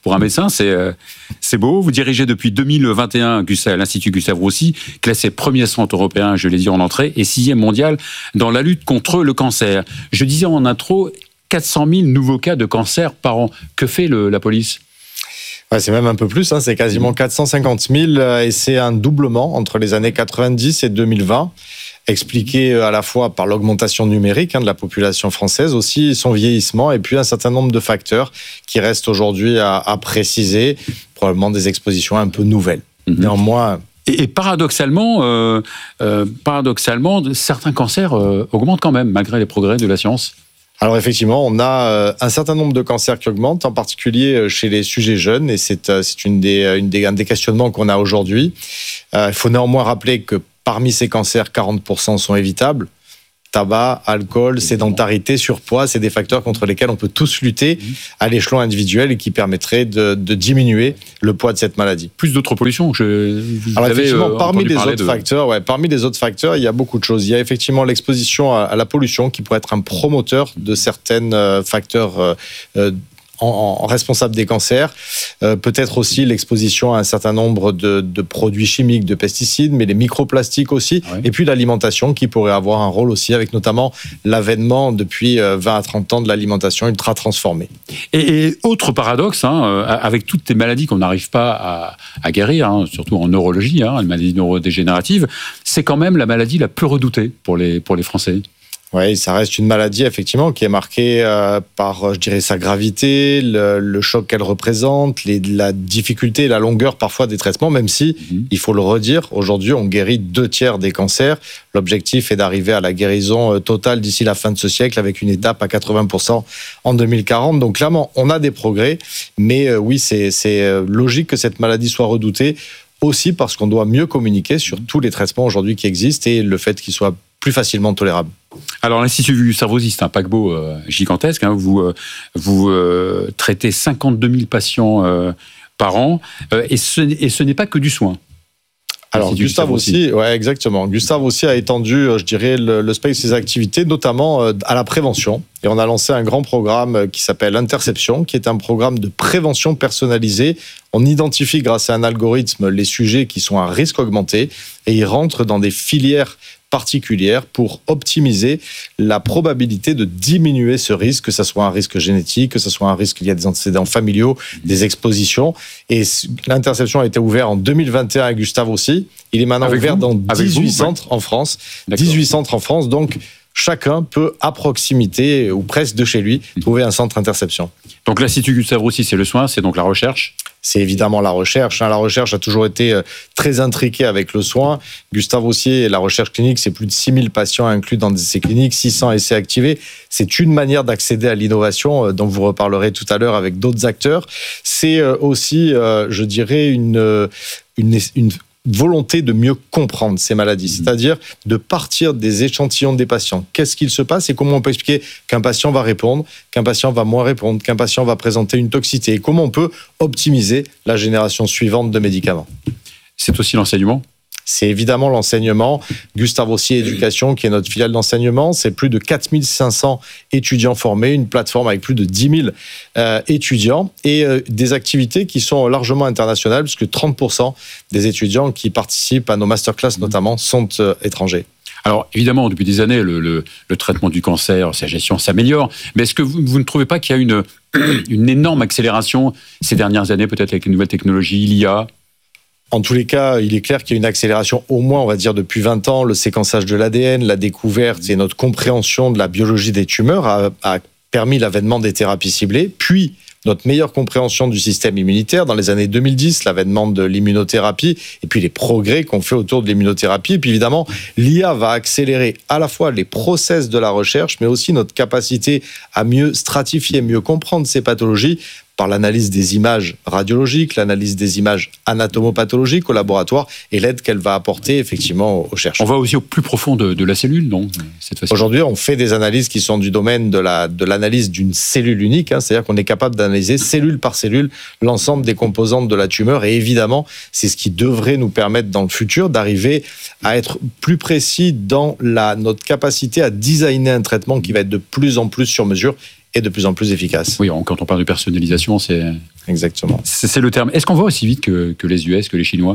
Pour un médecin, c'est euh, c'est beau. Vous dirigez depuis deux mille vingt et un Gustave, l'Institut Gustave Roussy, classé premier centre européen, je l'ai dit en entrée, et sixième mondial dans la lutte contre le cancer. Je disais en intro, quatre cent mille nouveaux cas de cancer par an. Que fait le, la police ? Ouais, c'est même un peu plus, hein, c'est quasiment quatre cent cinquante mille et c'est un doublement entre les années quatre-vingt-dix et deux mille vingt, expliqué à la fois par l'augmentation numérique hein, de la population française, aussi son vieillissement et puis un certain nombre de facteurs qui restent aujourd'hui à, à préciser, probablement des expositions un peu nouvelles. Mmh. Néanmoins... Et, et paradoxalement, euh, euh, paradoxalement, certains cancers euh, augmentent quand même, malgré les progrès de la science. Alors effectivement, on a un certain nombre de cancers qui augmentent, en particulier chez les sujets jeunes, et c'est, c'est une des, une des, un des questionnements qu'on a aujourd'hui. Euh, il faut néanmoins rappeler que parmi ces cancers, quarante pour cent sont évitables. Tabac, alcool, sédentarité, surpoids, c'est des facteurs contre lesquels on peut tous lutter à l'échelon individuel et qui permettraient de, de diminuer le poids de cette maladie. Plus d'autres pollutions. Je, Alors effectivement, euh, parmi les autres de... facteurs, ouais, parmi les autres facteurs, il y a beaucoup de choses. Il y a effectivement l'exposition à, à la pollution qui pourrait être un promoteur de certains euh, facteurs euh, euh, En, en responsable des cancers, euh, peut-être aussi l'exposition à un certain nombre de, de produits chimiques, de pesticides, mais les microplastiques aussi, ouais. Et puis l'alimentation qui pourrait avoir un rôle aussi avec notamment l'avènement depuis vingt à trente ans de l'alimentation ultra transformée. Et, et autre paradoxe, hein, avec toutes ces maladies qu'on n'arrive pas à, à guérir, hein, surtout en neurologie, hein, les maladies neurodégénératives, c'est quand même la maladie la plus redoutée pour les, pour les Français. Oui, ça reste une maladie, effectivement, qui est marquée euh, par, je dirais, sa gravité, le, le choc qu'elle représente, les, la difficulté et la longueur parfois des traitements, même si, mmh. il faut le redire, aujourd'hui, on guérit deux tiers des cancers. L'objectif est d'arriver à la guérison totale d'ici la fin de ce siècle, avec une étape à quatre-vingts pour cent en deux mille quarante. Donc, clairement, on a des progrès, mais euh, oui, c'est, c'est logique que cette maladie soit redoutée, aussi parce qu'on doit mieux communiquer sur tous les traitements aujourd'hui qui existent et le fait qu'ils soient plus facilement tolérable. Alors, l'Institut Gustave Roussy, c'est un paquebot euh, gigantesque. Hein. Vous, euh, vous euh, traitez cinquante-deux mille patients euh, par an euh, et, ce, et ce n'est pas que du soin. Alors, Gustave Roussy, ouais, exactement. Gustave Roussy a étendu, je dirais, le, le space de ses activités, notamment euh, à la prévention. Et on a lancé un grand programme qui s'appelle Interception, qui est un programme de prévention personnalisée. On identifie grâce à un algorithme les sujets qui sont à risque augmenté et ils rentrent dans des filières particulières pour optimiser la probabilité de diminuer ce risque, que ce soit un risque génétique, que ce soit un risque lié à des antécédents familiaux, des expositions. Et l'interception a été ouverte en deux mille vingt et un à Gustave Roussy. Il est maintenant Avec ouvert vous dans dix-huit centres ouais. en France. D'accord. dix-huit centres en France, donc chacun peut, à proximité ou presque de chez lui, trouver un centre interception. Donc l'Institut Gustave Roussy, c'est le soin, c'est donc la recherche ? C'est évidemment la recherche. La recherche a toujours été très intriquée avec le soin. Gustave Roussy et la recherche clinique, c'est plus de six mille patients inclus dans des essais cliniques, six cents essais activés. C'est une manière d'accéder à l'innovation dont vous reparlerez tout à l'heure avec d'autres acteurs. C'est aussi, je dirais, une, une, une volonté de mieux comprendre ces maladies, c'est-à-dire de partir des échantillons des patients. Qu'est-ce qu'il se passe et comment on peut expliquer qu'un patient va répondre, qu'un patient va moins répondre, qu'un patient va présenter une toxicité et comment on peut optimiser la génération suivante de médicaments. C'est aussi l'enseignement ? C'est évidemment l'enseignement. Gustave Roussy Éducation, qui est notre filiale d'enseignement, c'est plus de quatre mille cinq cents étudiants formés, une plateforme avec plus de dix mille euh, étudiants et euh, des activités qui sont largement internationales, puisque trente pour cent des étudiants qui participent à nos masterclass notamment sont euh, étrangers. Alors, évidemment, depuis des années, le, le, le traitement du cancer, sa gestion s'améliore. Mais est-ce que vous, vous ne trouvez pas qu'il y a une, une énorme accélération ces dernières années, peut-être avec les nouvelles technologies, l'I A ? En tous les cas, il est clair qu'il y a une accélération, au moins, on va dire, depuis vingt ans. Le séquençage de l'A D N, la découverte et notre compréhension de la biologie des tumeurs a, a permis l'avènement des thérapies ciblées. Puis, notre meilleure compréhension du système immunitaire dans les années deux mille dix, l'avènement de l'immunothérapie et puis les progrès qu'on fait autour de l'immunothérapie. Et puis évidemment, l'I A va accélérer à la fois les process de la recherche, mais aussi notre capacité à mieux stratifier, mieux comprendre ces pathologies par l'analyse des images radiologiques, l'analyse des images anatomopathologiques au laboratoire et l'aide qu'elle va apporter effectivement aux chercheurs. On va aussi au plus profond de, de la cellule, non, cette fois-ci ? Aujourd'hui, on fait des analyses qui sont du domaine de, la, de l'analyse d'une cellule unique, hein, c'est-à-dire qu'on est capable d'analyser cellule par cellule l'ensemble des composantes de la tumeur et évidemment, c'est ce qui devrait nous permettre dans le futur d'arriver à être plus précis dans la, notre capacité à designer un traitement qui va être de plus en plus sur mesure et de plus en plus efficace. Oui, quand on parle de personnalisation, c'est... Exactement. C'est, c'est le terme. Est-ce qu'on va aussi vite que, que les U S, que les Chinois ?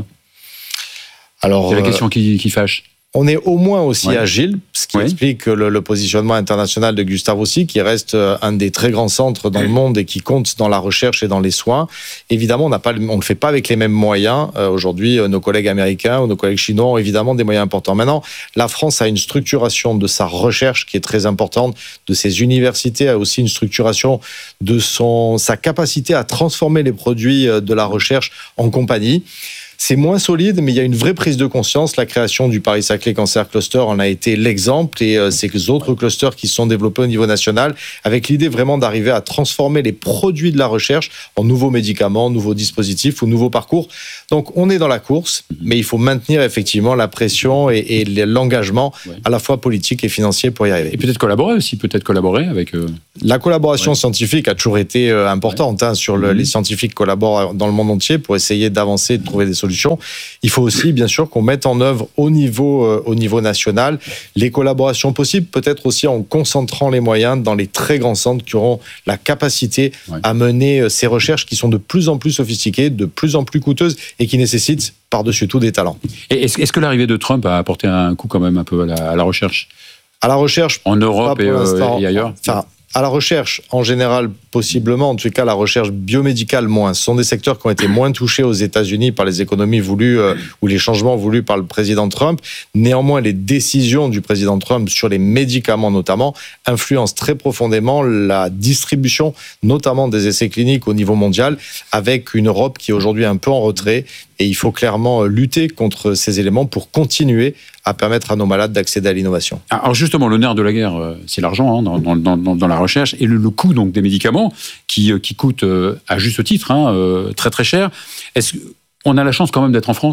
Alors, c'est la question qui, qui fâche. On est au moins aussi ouais. agile, ce qui ouais. explique le, le positionnement international de Gustave Roussy, qui reste un des très grands centres dans le monde et qui compte dans la recherche et dans les soins. Évidemment, on n'a pas, on ne le fait pas avec les mêmes moyens. Euh, aujourd'hui, nos collègues américains ou nos collègues chinois ont évidemment des moyens importants. Maintenant, la France a une structuration de sa recherche qui est très importante, de ses universités, a aussi une structuration de son, sa capacité à transformer les produits de la recherche en compagnie. C'est moins solide, mais il y a une vraie prise de conscience. La création du Paris-Saclay Cancer Cluster en a été l'exemple, et euh, ces autres clusters qui se sont développés au niveau national, avec l'idée vraiment d'arriver à transformer les produits de la recherche en nouveaux médicaments, nouveaux dispositifs ou nouveaux parcours. Donc on est dans la course, mais il faut maintenir effectivement la pression et, et l'engagement ouais. à la fois politique et financier pour y arriver. Et peut-être collaborer aussi, peut-être collaborer avec... Euh... La collaboration ouais. scientifique a toujours été euh, importante. Ouais. Hein, sur le, mmh. Les scientifiques collaborent dans le monde entier pour essayer d'avancer, de trouver des solutions. Il faut aussi, bien sûr, qu'on mette en œuvre au niveau, euh, au niveau national les collaborations possibles, peut-être aussi en concentrant les moyens dans les très grands centres qui auront la capacité ouais. à mener euh, ces recherches qui sont de plus en plus sophistiquées, de plus en plus coûteuses et qui nécessitent par-dessus tout des talents. Et est-ce, est-ce que l'arrivée de Trump a apporté un coup quand même un peu à la, à la recherche ? À la recherche, en Europe et, euh, et ailleurs. Enfin, à la recherche, en général, possiblement, en tout cas la recherche biomédicale moins. Ce sont des secteurs qui ont été moins touchés aux États-Unis par les économies voulues euh, ou les changements voulus par le président Trump. Néanmoins, les décisions du président Trump sur les médicaments notamment influencent très profondément la distribution, notamment des essais cliniques au niveau mondial, avec une Europe qui est aujourd'hui un peu en retrait. Et il faut clairement lutter contre ces éléments pour continuer à permettre à nos malades d'accéder à l'innovation. Alors justement, le nerf de la guerre, c'est l'argent hein, dans, dans, dans, dans la recherche et le, le coût donc des médicaments qui, qui coûtent à juste titre hein, très très cher. Est-ce qu'on a la chance quand même d'être en France ?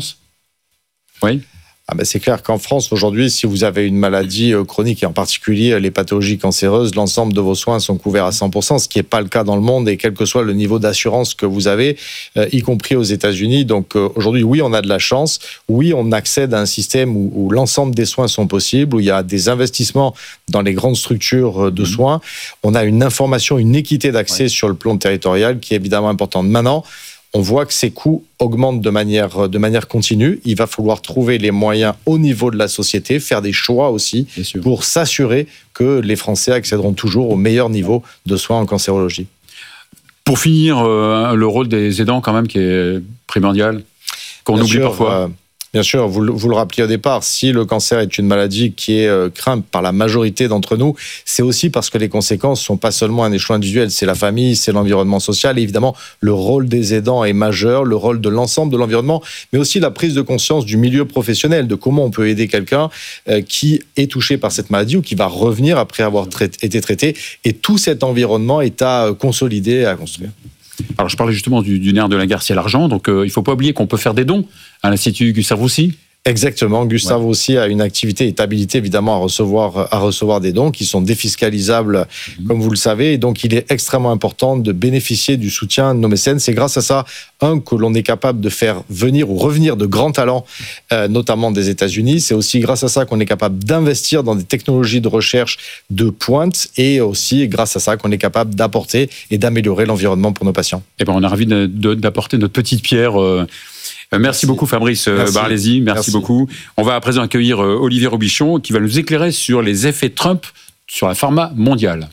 Oui. Ah ben c'est clair qu'en France, aujourd'hui, si vous avez une maladie chronique, et en particulier les pathologies cancéreuses, l'ensemble de vos soins sont couverts à cent pour cent, ce qui n'est pas le cas dans le monde, et quel que soit le niveau d'assurance que vous avez, euh, y compris aux États-Unis. Donc euh, aujourd'hui, oui, on a de la chance. Oui, on accède à un système où, où l'ensemble des soins sont possibles, où il y a des investissements dans les grandes structures de mmh. soins. On a une information, une équité d'accès ouais. sur le plan territorial qui est évidemment importante. Maintenant, on voit que ces coûts augmentent de manière, de manière continue. Il va falloir trouver les moyens au niveau de la société, faire des choix aussi pour s'assurer que les Français accéderont toujours au meilleur niveau de soins en cancérologie. Pour finir, euh, le rôle des aidants quand même qui est primordial, qu'on Bien oublie sûr, parfois. Euh, Bien sûr, vous, vous le rappeliez au départ, si le cancer est une maladie qui est euh, crainte par la majorité d'entre nous, c'est aussi parce que les conséquences ne sont pas seulement un échelon individuel, c'est la famille, c'est l'environnement social. Et évidemment, le rôle des aidants est majeur, le rôle de l'ensemble de l'environnement, mais aussi la prise de conscience du milieu professionnel, de comment on peut aider quelqu'un euh, qui est touché par cette maladie ou qui va revenir après avoir traité, été traité. Et tout cet environnement est à consolider, à construire. Alors, je parlais justement du, du nerf de la guerre, c'est l'argent. Donc, euh, il ne faut pas oublier qu'on peut faire des dons à l'Institut Gustave Roussy. Exactement. Gustave ouais. Roussy a une activité, est habilité évidemment à recevoir, à recevoir des dons qui sont défiscalisables, mmh. comme vous le savez. Et donc, il est extrêmement important de bénéficier du soutien de nos mécènes. C'est grâce à ça, un, que l'on est capable de faire venir ou revenir de grands talents, euh, notamment des États-Unis. C'est aussi grâce à ça qu'on est capable d'investir dans des technologies de recherche de pointe, et aussi grâce à ça qu'on est capable d'apporter et d'améliorer l'environnement pour nos patients. Eh ben, on est ravis de, de, d'apporter notre petite pierre. Euh... Merci, merci beaucoup Fabrice merci. Barlesi, merci, merci beaucoup. On va à présent accueillir Olivier Robichon qui va nous éclairer sur les effets Trump sur la pharma mondiale.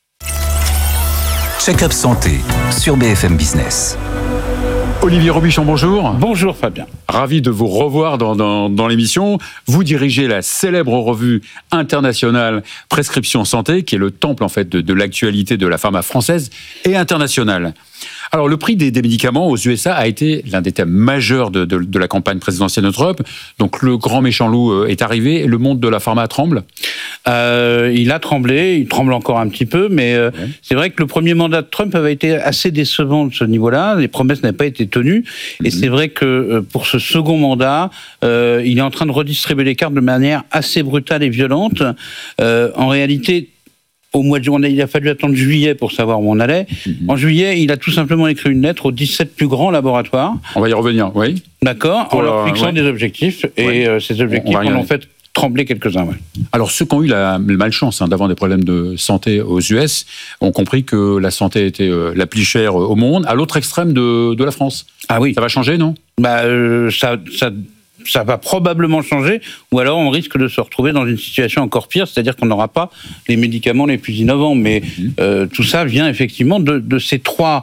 Check-up santé sur B F M Business. Olivier Robichon, bonjour. Bonjour Fabien. Ravi de vous revoir dans, dans, dans l'émission. Vous dirigez la célèbre revue internationale Prescription Santé, qui est le temple en fait de, de l'actualité de la pharma française et internationale. Alors, le prix des, des médicaments aux U S A a été l'un des thèmes majeurs de, de, de la campagne présidentielle de Trump. Donc, le grand méchant loup est arrivé et le monde de la pharma tremble. Euh, il a tremblé, il tremble encore un petit peu, mais euh, ouais. c'est vrai que le premier mandat de Trump avait été assez décevant de ce niveau-là. Les promesses n'avaient pas été tenues. Mm-hmm. Et c'est vrai que euh, pour ce second mandat, euh, il est en train de redistribuer les cartes de manière assez brutale et violente. Euh, en réalité, au mois de juillet, il a fallu attendre juillet pour savoir où on allait. Mmh. En juillet, il a tout simplement écrit une lettre aux dix-sept plus grands laboratoires. On va y revenir, oui. D'accord, pour en leur fixant ouais. des objectifs. Et ouais. euh, ces objectifs, on, on en fait trembler quelques-uns. Ouais. Alors, ceux qui ont eu la, la malchance hein, d'avoir des problèmes de santé aux U S ont compris que la santé était euh, la plus chère au monde, à l'autre extrême de, de la France. Ah oui. Ça va changer, non ? Bah, euh, ça, ça, ça va probablement changer, ou alors on risque de se retrouver dans une situation encore pire, c'est-à-dire qu'on n'aura pas les médicaments les plus innovants. Mais mmh. euh, tout ça vient effectivement de, de ces trois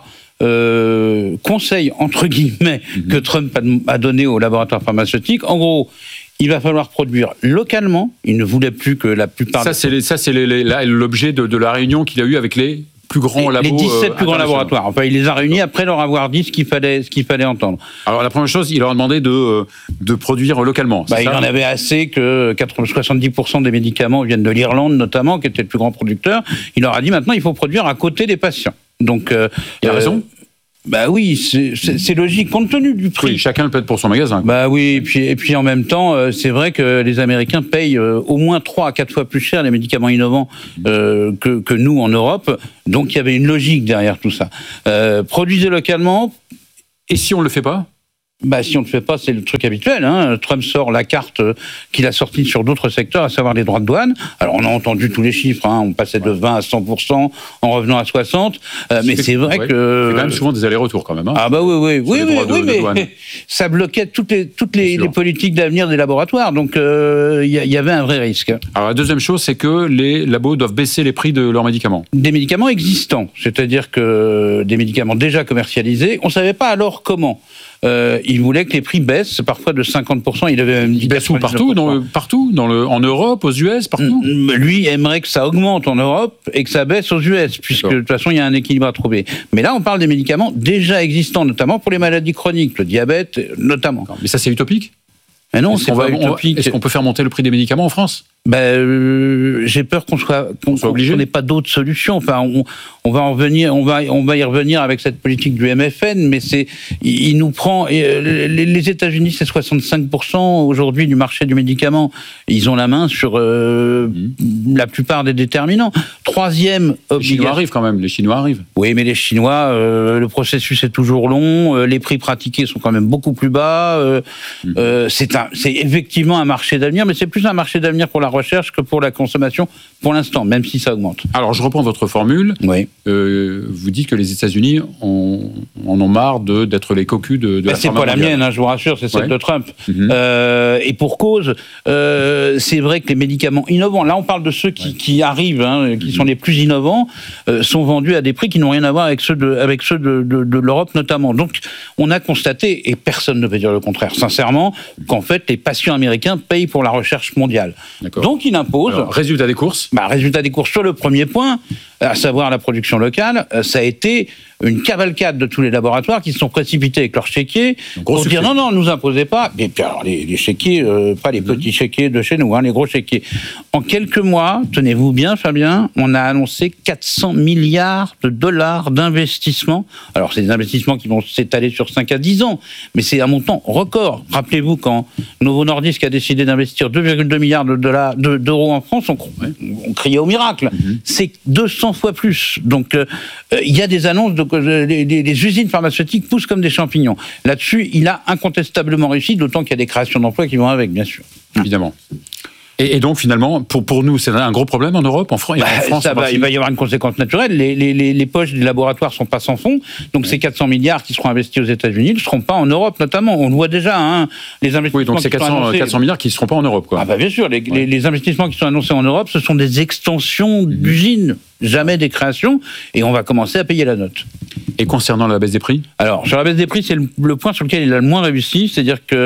euh, conseils, entre guillemets, mmh. que Trump a, a donné aux laboratoires pharmaceutiques. En gros, il va falloir produire localement. Il ne voulait plus que la plupart... Ça, c'est, les, ça, c'est les, les, là, l'objet de, de la réunion qu'il a eue avec les plus grands labos. Les dix-sept euh, plus grands laboratoires. Enfin, il les a réunis après leur avoir dit ce qu'il fallait, ce qu'il fallait entendre. Alors, la première chose, il leur a demandé de, de produire localement. Bah, il en avait assez que soixante-dix pour cent des médicaments viennent de l'Irlande, notamment, qui était le plus grand producteur. Il leur a dit maintenant, il faut produire à côté des patients. Donc, euh, il a euh, raison. Bah oui, c'est, c'est, c'est logique, compte tenu du prix. Oui, chacun le paie pour son magasin. Bah oui, et puis, et puis en même temps, euh, c'est vrai que les Américains payent euh, au moins trois à quatre fois plus cher les médicaments innovants euh, que, que nous en Europe. Donc il y avait une logique derrière tout ça. Euh, produisez localement. Et si on ne le fait pas ? Bah, si on ne le fait pas, c'est le truc habituel. Hein. Trump sort la carte qu'il a sortie sur d'autres secteurs, à savoir les droits de douane. Alors, on a entendu tous les chiffres. Hein. On passait de vingt à cent pour cent en revenant à soixante. Euh, mais c'est vrai ouais. que... C'est quand même souvent des allers-retours, quand même. Hein. Ah bah oui, oui, oui, oui, de, oui de mais ça bloquait toutes les, toutes les, les politiques d'avenir des laboratoires. Donc, il euh, y, y avait un vrai risque. Alors, la deuxième chose, c'est que les labos doivent baisser les prix de leurs médicaments. Des médicaments existants. C'est-à-dire que des médicaments déjà commercialisés. On ne savait pas alors comment. Euh, il voulait que les prix baissent, parfois de cinquante pour cent. Il avait même dit baisse où, partout, dans le, partout dans le, en Europe, aux U S, partout. Lui aimerait que ça augmente en Europe et que ça baisse aux U S, puisque D'accord. de toute façon il y a un équilibre à trouver. Mais là, on parle des médicaments déjà existants, notamment pour les maladies chroniques, le diabète, notamment. D'accord. Mais ça, c'est utopique. Mais non, est-ce c'est pas utopique. Est-ce qu'on peut faire monter le prix des médicaments en France ? Ben, euh, j'ai peur qu'on soit, qu'on, soit obligé. qu'on n'ait pas d'autres solutions. Enfin, on, on va en revenir, on va, on va y revenir avec cette politique du M F N, mais c'est, il, il nous prend. Et les, les États-Unis, c'est soixante-cinq pour cent aujourd'hui du marché du médicament. Ils ont la main sur euh, mmh. la plupart des déterminants. Troisième obligation. Les Chinois arrivent quand même. Les Chinois arrivent. Oui, mais les Chinois, euh, le processus est toujours long. Euh, les prix pratiqués sont quand même beaucoup plus bas. Euh, mmh. euh, c'est un, c'est effectivement un marché d'avenir, mais c'est plus un marché d'avenir pour la recherche que pour la consommation pour l'instant, même si ça augmente. Alors, je reprends votre formule. Oui. Euh, vous dites que les États-Unis en, en ont marre de, d'être les cocus de, de ben la c'est pas la mienne, hein, je vous rassure, c'est celle ouais. de Trump. Mm-hmm. Euh, et pour cause, euh, c'est vrai que les médicaments innovants, là on parle de ceux qui, ouais. qui arrivent, hein, qui mm-hmm. sont les plus innovants, euh, sont vendus à des prix qui n'ont rien à voir avec ceux de, avec ceux de, de, de l'Europe notamment. Donc on a constaté, et personne ne peut dire le contraire, sincèrement, qu'en fait les patients américains payent pour la recherche mondiale. D'accord. Donc il impose... Alors, résultat des courses bah, Résultat des courses sur le premier point, à savoir la production locale, ça a été une cavalcade de tous les laboratoires qui se sont précipités avec leurs chéquiers pour succès. dire non, non, ne nous imposez pas. Et puis alors, les, les chéquiers, euh, pas les mmh. petits chéquiers de chez nous, hein, les gros chéquiers. En quelques mois, tenez-vous bien, Fabien, on a annoncé quatre cents milliards de dollars d'investissement. Alors, c'est des investissements qui vont s'étaler sur cinq à dix ans, mais c'est un montant record. Rappelez-vous, quand Novo Nordisk a décidé d'investir deux virgule deux milliards de dollars, de, d'euros en France, on, on criait au miracle. Mmh. C'est deux cents fois plus. Donc, il euh, y a des annonces de Les, les, les usines pharmaceutiques poussent comme des champignons. Là-dessus, il a incontestablement réussi, d'autant qu'il y a des créations d'emplois qui vont avec, bien sûr. Évidemment. Et, et donc, finalement, pour, pour nous, c'est un gros problème en Europe, en, Fran- bah, en France ça va, Il va y avoir une conséquence naturelle. Les, les, les, les poches des laboratoires ne sont pas sans fond. Donc, ouais. ces quatre cents milliards qui seront investis aux États-Unis ne seront pas en Europe, notamment. On le voit déjà, hein, les investissements. Oui, donc c'est quatre cents, quatre cents milliards qui ne seront pas en Europe, quoi. Ah, bah, bien sûr. Les, ouais. les, les investissements qui sont annoncés en Europe, ce sont des extensions mmh. d'usines, jamais des créations. Et on va commencer à payer la note. Et concernant la baisse des prix ? Alors, sur la baisse des prix, c'est le, le point sur lequel il a le moins réussi. C'est-à-dire qu'il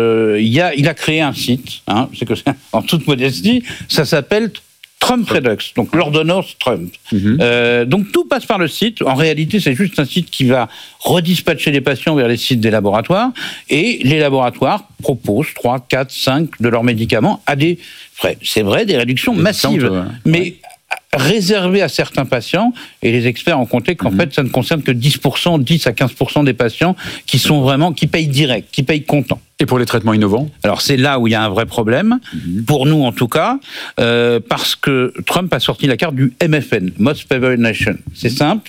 a, il a créé un site, hein, c'est que, en toute modestie, ça s'appelle Trump Redux, donc l'ordonnance Trump. Mm-hmm. Euh, donc tout passe par le site. En réalité, c'est juste un site qui va redispatcher les patients vers les sites des laboratoires. Et les laboratoires proposent trois, quatre, cinq de leurs médicaments à des frais. C'est vrai, des réductions des massives. Ouais. Mais... Ouais. réservé à certains patients, et les experts ont compté qu'en mmh. fait, ça ne concerne que dix pour cent, dix à quinze pour cent des patients qui sont vraiment, qui payent direct, qui payent comptant. Et pour les traitements innovants ? Alors, c'est là où il y a un vrai problème, mmh. pour nous en tout cas, euh, parce que Trump a sorti la carte du M F N, Most Favored Nation. C'est simple.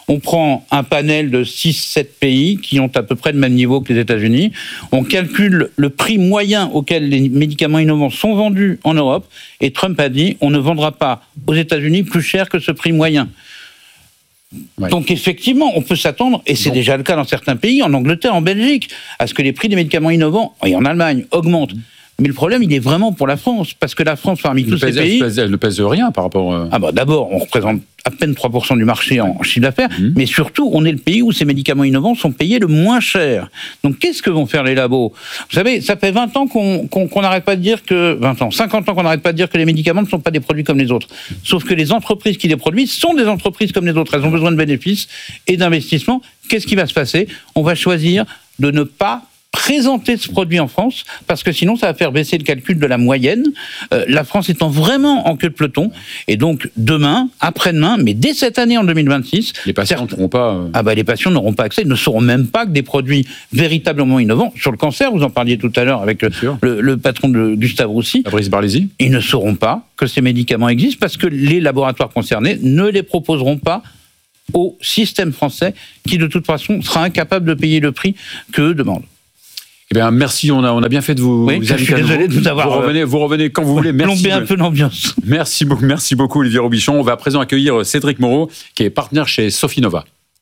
On prend un panel de six sept pays qui ont à peu près le même niveau que les États-Unis. On calcule le prix moyen auquel les médicaments innovants sont vendus en Europe. Et Trump a dit, on ne vendra pas aux États-Unis plus cher que ce prix moyen. Ouais. Donc effectivement, on peut s'attendre, et c'est bon. déjà le cas dans certains pays, en Angleterre, en Belgique, à ce que les prix des médicaments innovants, et en Allemagne, augmentent. Mais le problème, il est vraiment pour la France, parce que la France, parmi tous ces pays... Elle ne pèse rien par rapport... À... Ah bah d'abord, on représente à peine trois pour cent du marché en chiffre d'affaires, mmh. mais surtout, on est le pays où ces médicaments innovants sont payés le moins cher. Donc qu'est-ce que vont faire les labos ? Vous savez, ça fait vingt ans qu'on qu'on, qu'on n'arrête pas de dire que... vingt ans, cinquante ans qu'on n'arrête pas de dire que les médicaments ne sont pas des produits comme les autres. Sauf que les entreprises qui les produisent sont des entreprises comme les autres. Elles ont besoin de bénéfices et d'investissements. Qu'est-ce qui va se passer ? On va choisir de ne pas présenter ce produit en France, parce que sinon ça va faire baisser le calcul de la moyenne, euh, la France étant vraiment en queue de peloton, et donc demain, après-demain, mais dès cette année en deux mille vingt-six... Les patients certes, n'auront pas... Euh... Ah bah les patients n'auront pas accès, ils ne sauront même pas que des produits véritablement innovants, sur le cancer, vous en parliez tout à l'heure avec le, le patron de Gustave Roussy, Fabrice Barlési, ils ne sauront pas que ces médicaments existent, parce que les laboratoires concernés ne les proposeront pas au système français, qui de toute façon sera incapable de payer le prix qu'eux demandent. Eh bien, merci, on a, on a bien fait de vous, oui, vous inviter. Je suis désolé de vous avoir... Vous revenez, vous revenez quand vous voulez. Merci. Plomber un peu l'ambiance. Merci beaucoup, merci beaucoup, Olivier Robichon. On va à présent accueillir Cédric Moreau, qui est partenaire chez Sofinova.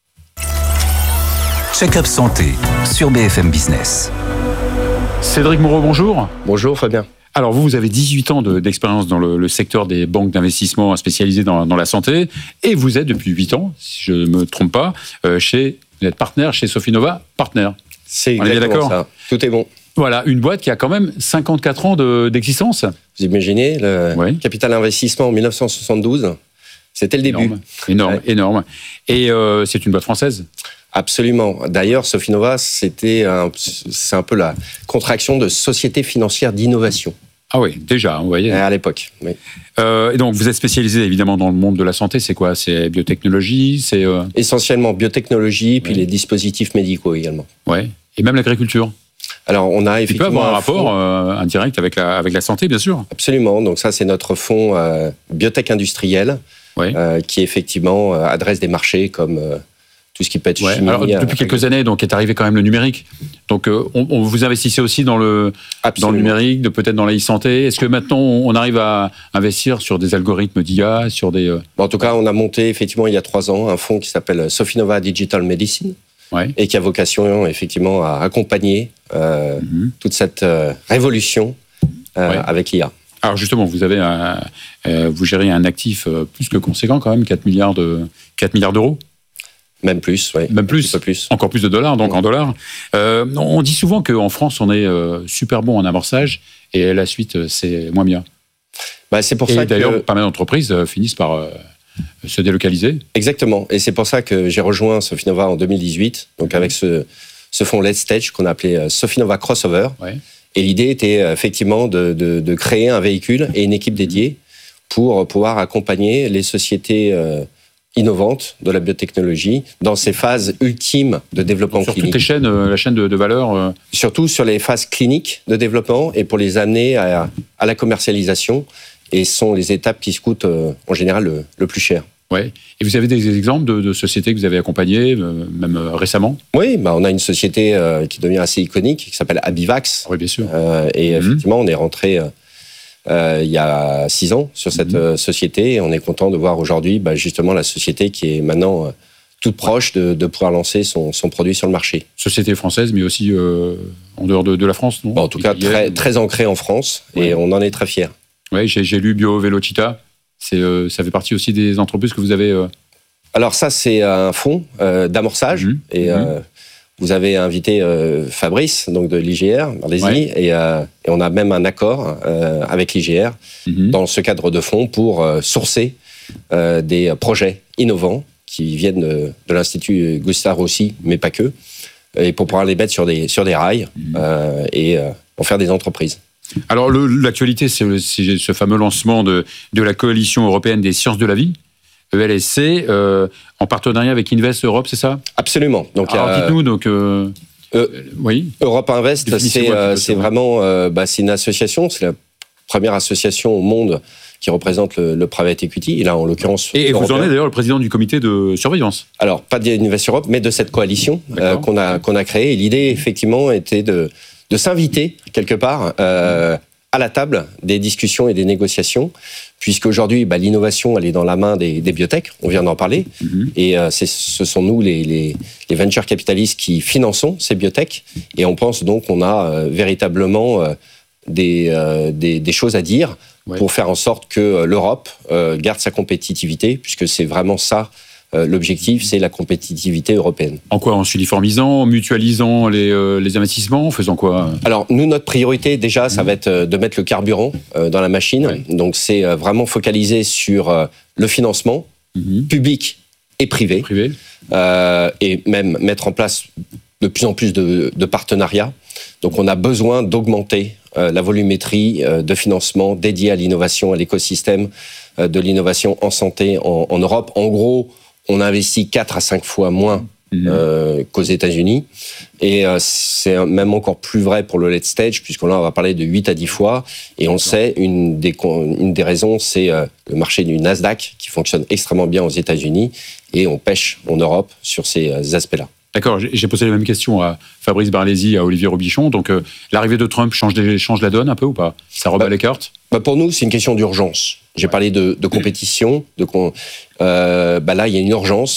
Check-up santé sur B F M Business. Cédric Moreau, bonjour. Bonjour, Fabien. Alors, vous, vous avez dix-huit ans de, d'expérience dans le, le secteur des banques d'investissement spécialisées dans, dans la santé, et vous êtes depuis huit ans, si je ne me trompe pas, euh, chez, vous êtes partenaire chez Sofinova, partenaire. C'est exactement ça. Tout est bon. Voilà, une boîte qui a quand même cinquante-quatre ans de, d'existence. Vous imaginez, le oui. capital investissement en mille neuf cent soixante-douze, c'était le énorme, début. Énorme, ouais. énorme. Et euh, c'est une boîte française ? Absolument. D'ailleurs, Sofinova, c'était un, c'est un peu la contraction de Société financière d'innovation. Ah oui, déjà, vous voyez. À l'époque, oui. Euh, et donc, vous êtes spécialisé évidemment dans le monde de la santé. C'est quoi ? C'est biotechnologie, c'est euh... essentiellement biotechnologie, puis oui. les dispositifs médicaux également. Ouais. Et même l'agriculture. Alors, on a effectivement. Il peut avoir un rapport euh, indirect avec la avec la santé, bien sûr. Absolument. Donc ça, c'est notre fonds euh, biotech industriel, ouais. euh, qui effectivement euh, adresse des marchés comme. Euh, tout ce qui peut être ouais, chimie. Alors, depuis quelques années, donc, est arrivé quand même le numérique. Donc, euh, on, on vous investissez aussi dans le, dans le numérique, de, peut-être dans la e-santé. Est-ce que maintenant, on arrive à investir sur des algorithmes d'I A, sur des... Euh... Bon, en tout cas, on a monté, effectivement, il y a trois ans, un fonds qui s'appelle Sofinova Digital Medicine, ouais. et qui a vocation, effectivement, à accompagner euh, mm-hmm. toute cette euh, révolution euh, ouais. avec l'I A. Alors, justement, vous avez un, euh, vous gérez un actif euh, plus que conséquent, quand même, quatre milliards d'euros. Même plus, oui. Même plus, plus. Encore plus de dollars, donc oui. en dollars. Euh, on dit souvent qu'en France, on est euh, super bon en amorçage et la suite, c'est moins bien. Bah, c'est pour et ça d'ailleurs, que... pas mal d'entreprises euh, finissent par euh, se délocaliser. Exactement. Et c'est pour ça que j'ai rejoint Sofinova en deux mille dix-huit, donc mmh. avec ce, ce fonds Let's Stage qu'on a appelé Sofinova Crossover. Ouais. Et l'idée était effectivement de, de, de créer un véhicule et une équipe dédiée pour pouvoir accompagner les sociétés... Euh, innovantes de la biotechnologie dans ces phases ultimes de développement sur clinique. Sur toutes les chaînes, euh, la chaîne de, de valeur euh... Surtout sur les phases cliniques de développement et pour les amener à, à la commercialisation. Et ce sont les étapes qui se coûtent euh, en général le, le plus cher. Ouais. Et vous avez des exemples de, de sociétés que vous avez accompagnées, euh, même euh, récemment ? Oui, bah on a une société euh, qui devient assez iconique, qui s'appelle Abivax. Oui, bien sûr. Euh, et mm-hmm. effectivement, on est rentré... Euh, Euh, il y a six ans sur cette mmh. société et on est content de voir aujourd'hui bah, justement la société qui est maintenant euh, toute proche de, de pouvoir lancer son, son produit sur le marché. Société française mais aussi euh, en dehors de, de la France, non ? Bon, en tout cas très, très ancrée en France ouais. et on en est très fiers. Oui, j'ai, j'ai lu Bio Velocita, c'est, euh, ça fait partie aussi des entreprises que vous avez... Euh... Alors ça c'est un fonds euh, d'amorçage mmh. et... Mmh. Euh, Vous avez invité euh, Fabrice, donc de l'I G R, allez-y, ouais. et, euh, et on a même un accord euh, avec l'I G R mm-hmm. dans ce cadre de fonds pour euh, sourcer euh, des projets innovants qui viennent de, de l'Institut Gustave Roussy, mais pas que, et pour pouvoir les mettre sur des, sur des rails mm-hmm. euh, et euh, en faire des entreprises. Alors le, l'actualité, c'est, le, c'est ce fameux lancement de, de la Coalition européenne des sciences de la vie, E L S C, euh, en partenariat avec Invest Europe, c'est ça ? Absolument. Donc, Alors, euh, dites-nous, donc... Euh, euh, oui. Europe Invest, c'est, euh, c'est vraiment... Euh, bah, c'est une association, c'est la première association au monde qui représente le, le private equity. Et là, en l'occurrence, et, et vous en êtes d'ailleurs le président du comité de surveillance. Alors, pas d'Invest Europe, mais de cette coalition euh, qu'on a qu'on a créée. Et l'idée, effectivement, était de de s'inviter quelque part euh, à la table des discussions et des négociations, puisqu'aujourd'hui, bah, l'innovation, elle est dans la main des, des biotech, on vient d'en parler, mm-hmm. et euh, c'est, ce sont nous, les, les, les venture capitalistes, qui finançons ces biotech, et on pense donc qu'on a euh, véritablement euh, des, euh, des, des choses à dire ouais. pour faire en sorte que euh, l'Europe euh, garde sa compétitivité, puisque c'est vraiment ça, euh, l'objectif, c'est la compétitivité européenne. En quoi? En s'uniformisant, en mutualisant les, euh, les investissements, en faisant quoi? Alors, nous, notre priorité, déjà, ça va être de mettre le carburant euh, dans la machine. Ouais. Donc, c'est euh, vraiment focalisé sur euh, le financement mm-hmm. public et privé. privé. Euh, et même mettre en place de plus en plus de, de partenariats. Donc, on a besoin d'augmenter euh, la volumétrie euh, de financement dédiée à l'innovation, à l'écosystème euh, de l'innovation en santé en, en Europe. En gros, on investit quatre à cinq fois moins mmh. euh, qu'aux États-Unis. Et euh, c'est même encore plus vrai pour le late stage, puisque là, on va parler de huit à dix fois. Et on le sait, une des, une des raisons, c'est euh, le marché du Nasdaq, qui fonctionne extrêmement bien aux États-Unis. Et on pêche en Europe sur ces euh, aspects-là. D'accord, j'ai posé la même question à Fabrice Barlési, à Olivier Robichon. Donc, euh, l'arrivée de Trump change, des, change la donne un peu ou pas? Ça rebat bah, les cartes? bah Pour nous, c'est une question d'urgence. J'ai ouais. parlé de, de compétition. De, euh, bah là, il y a une urgence.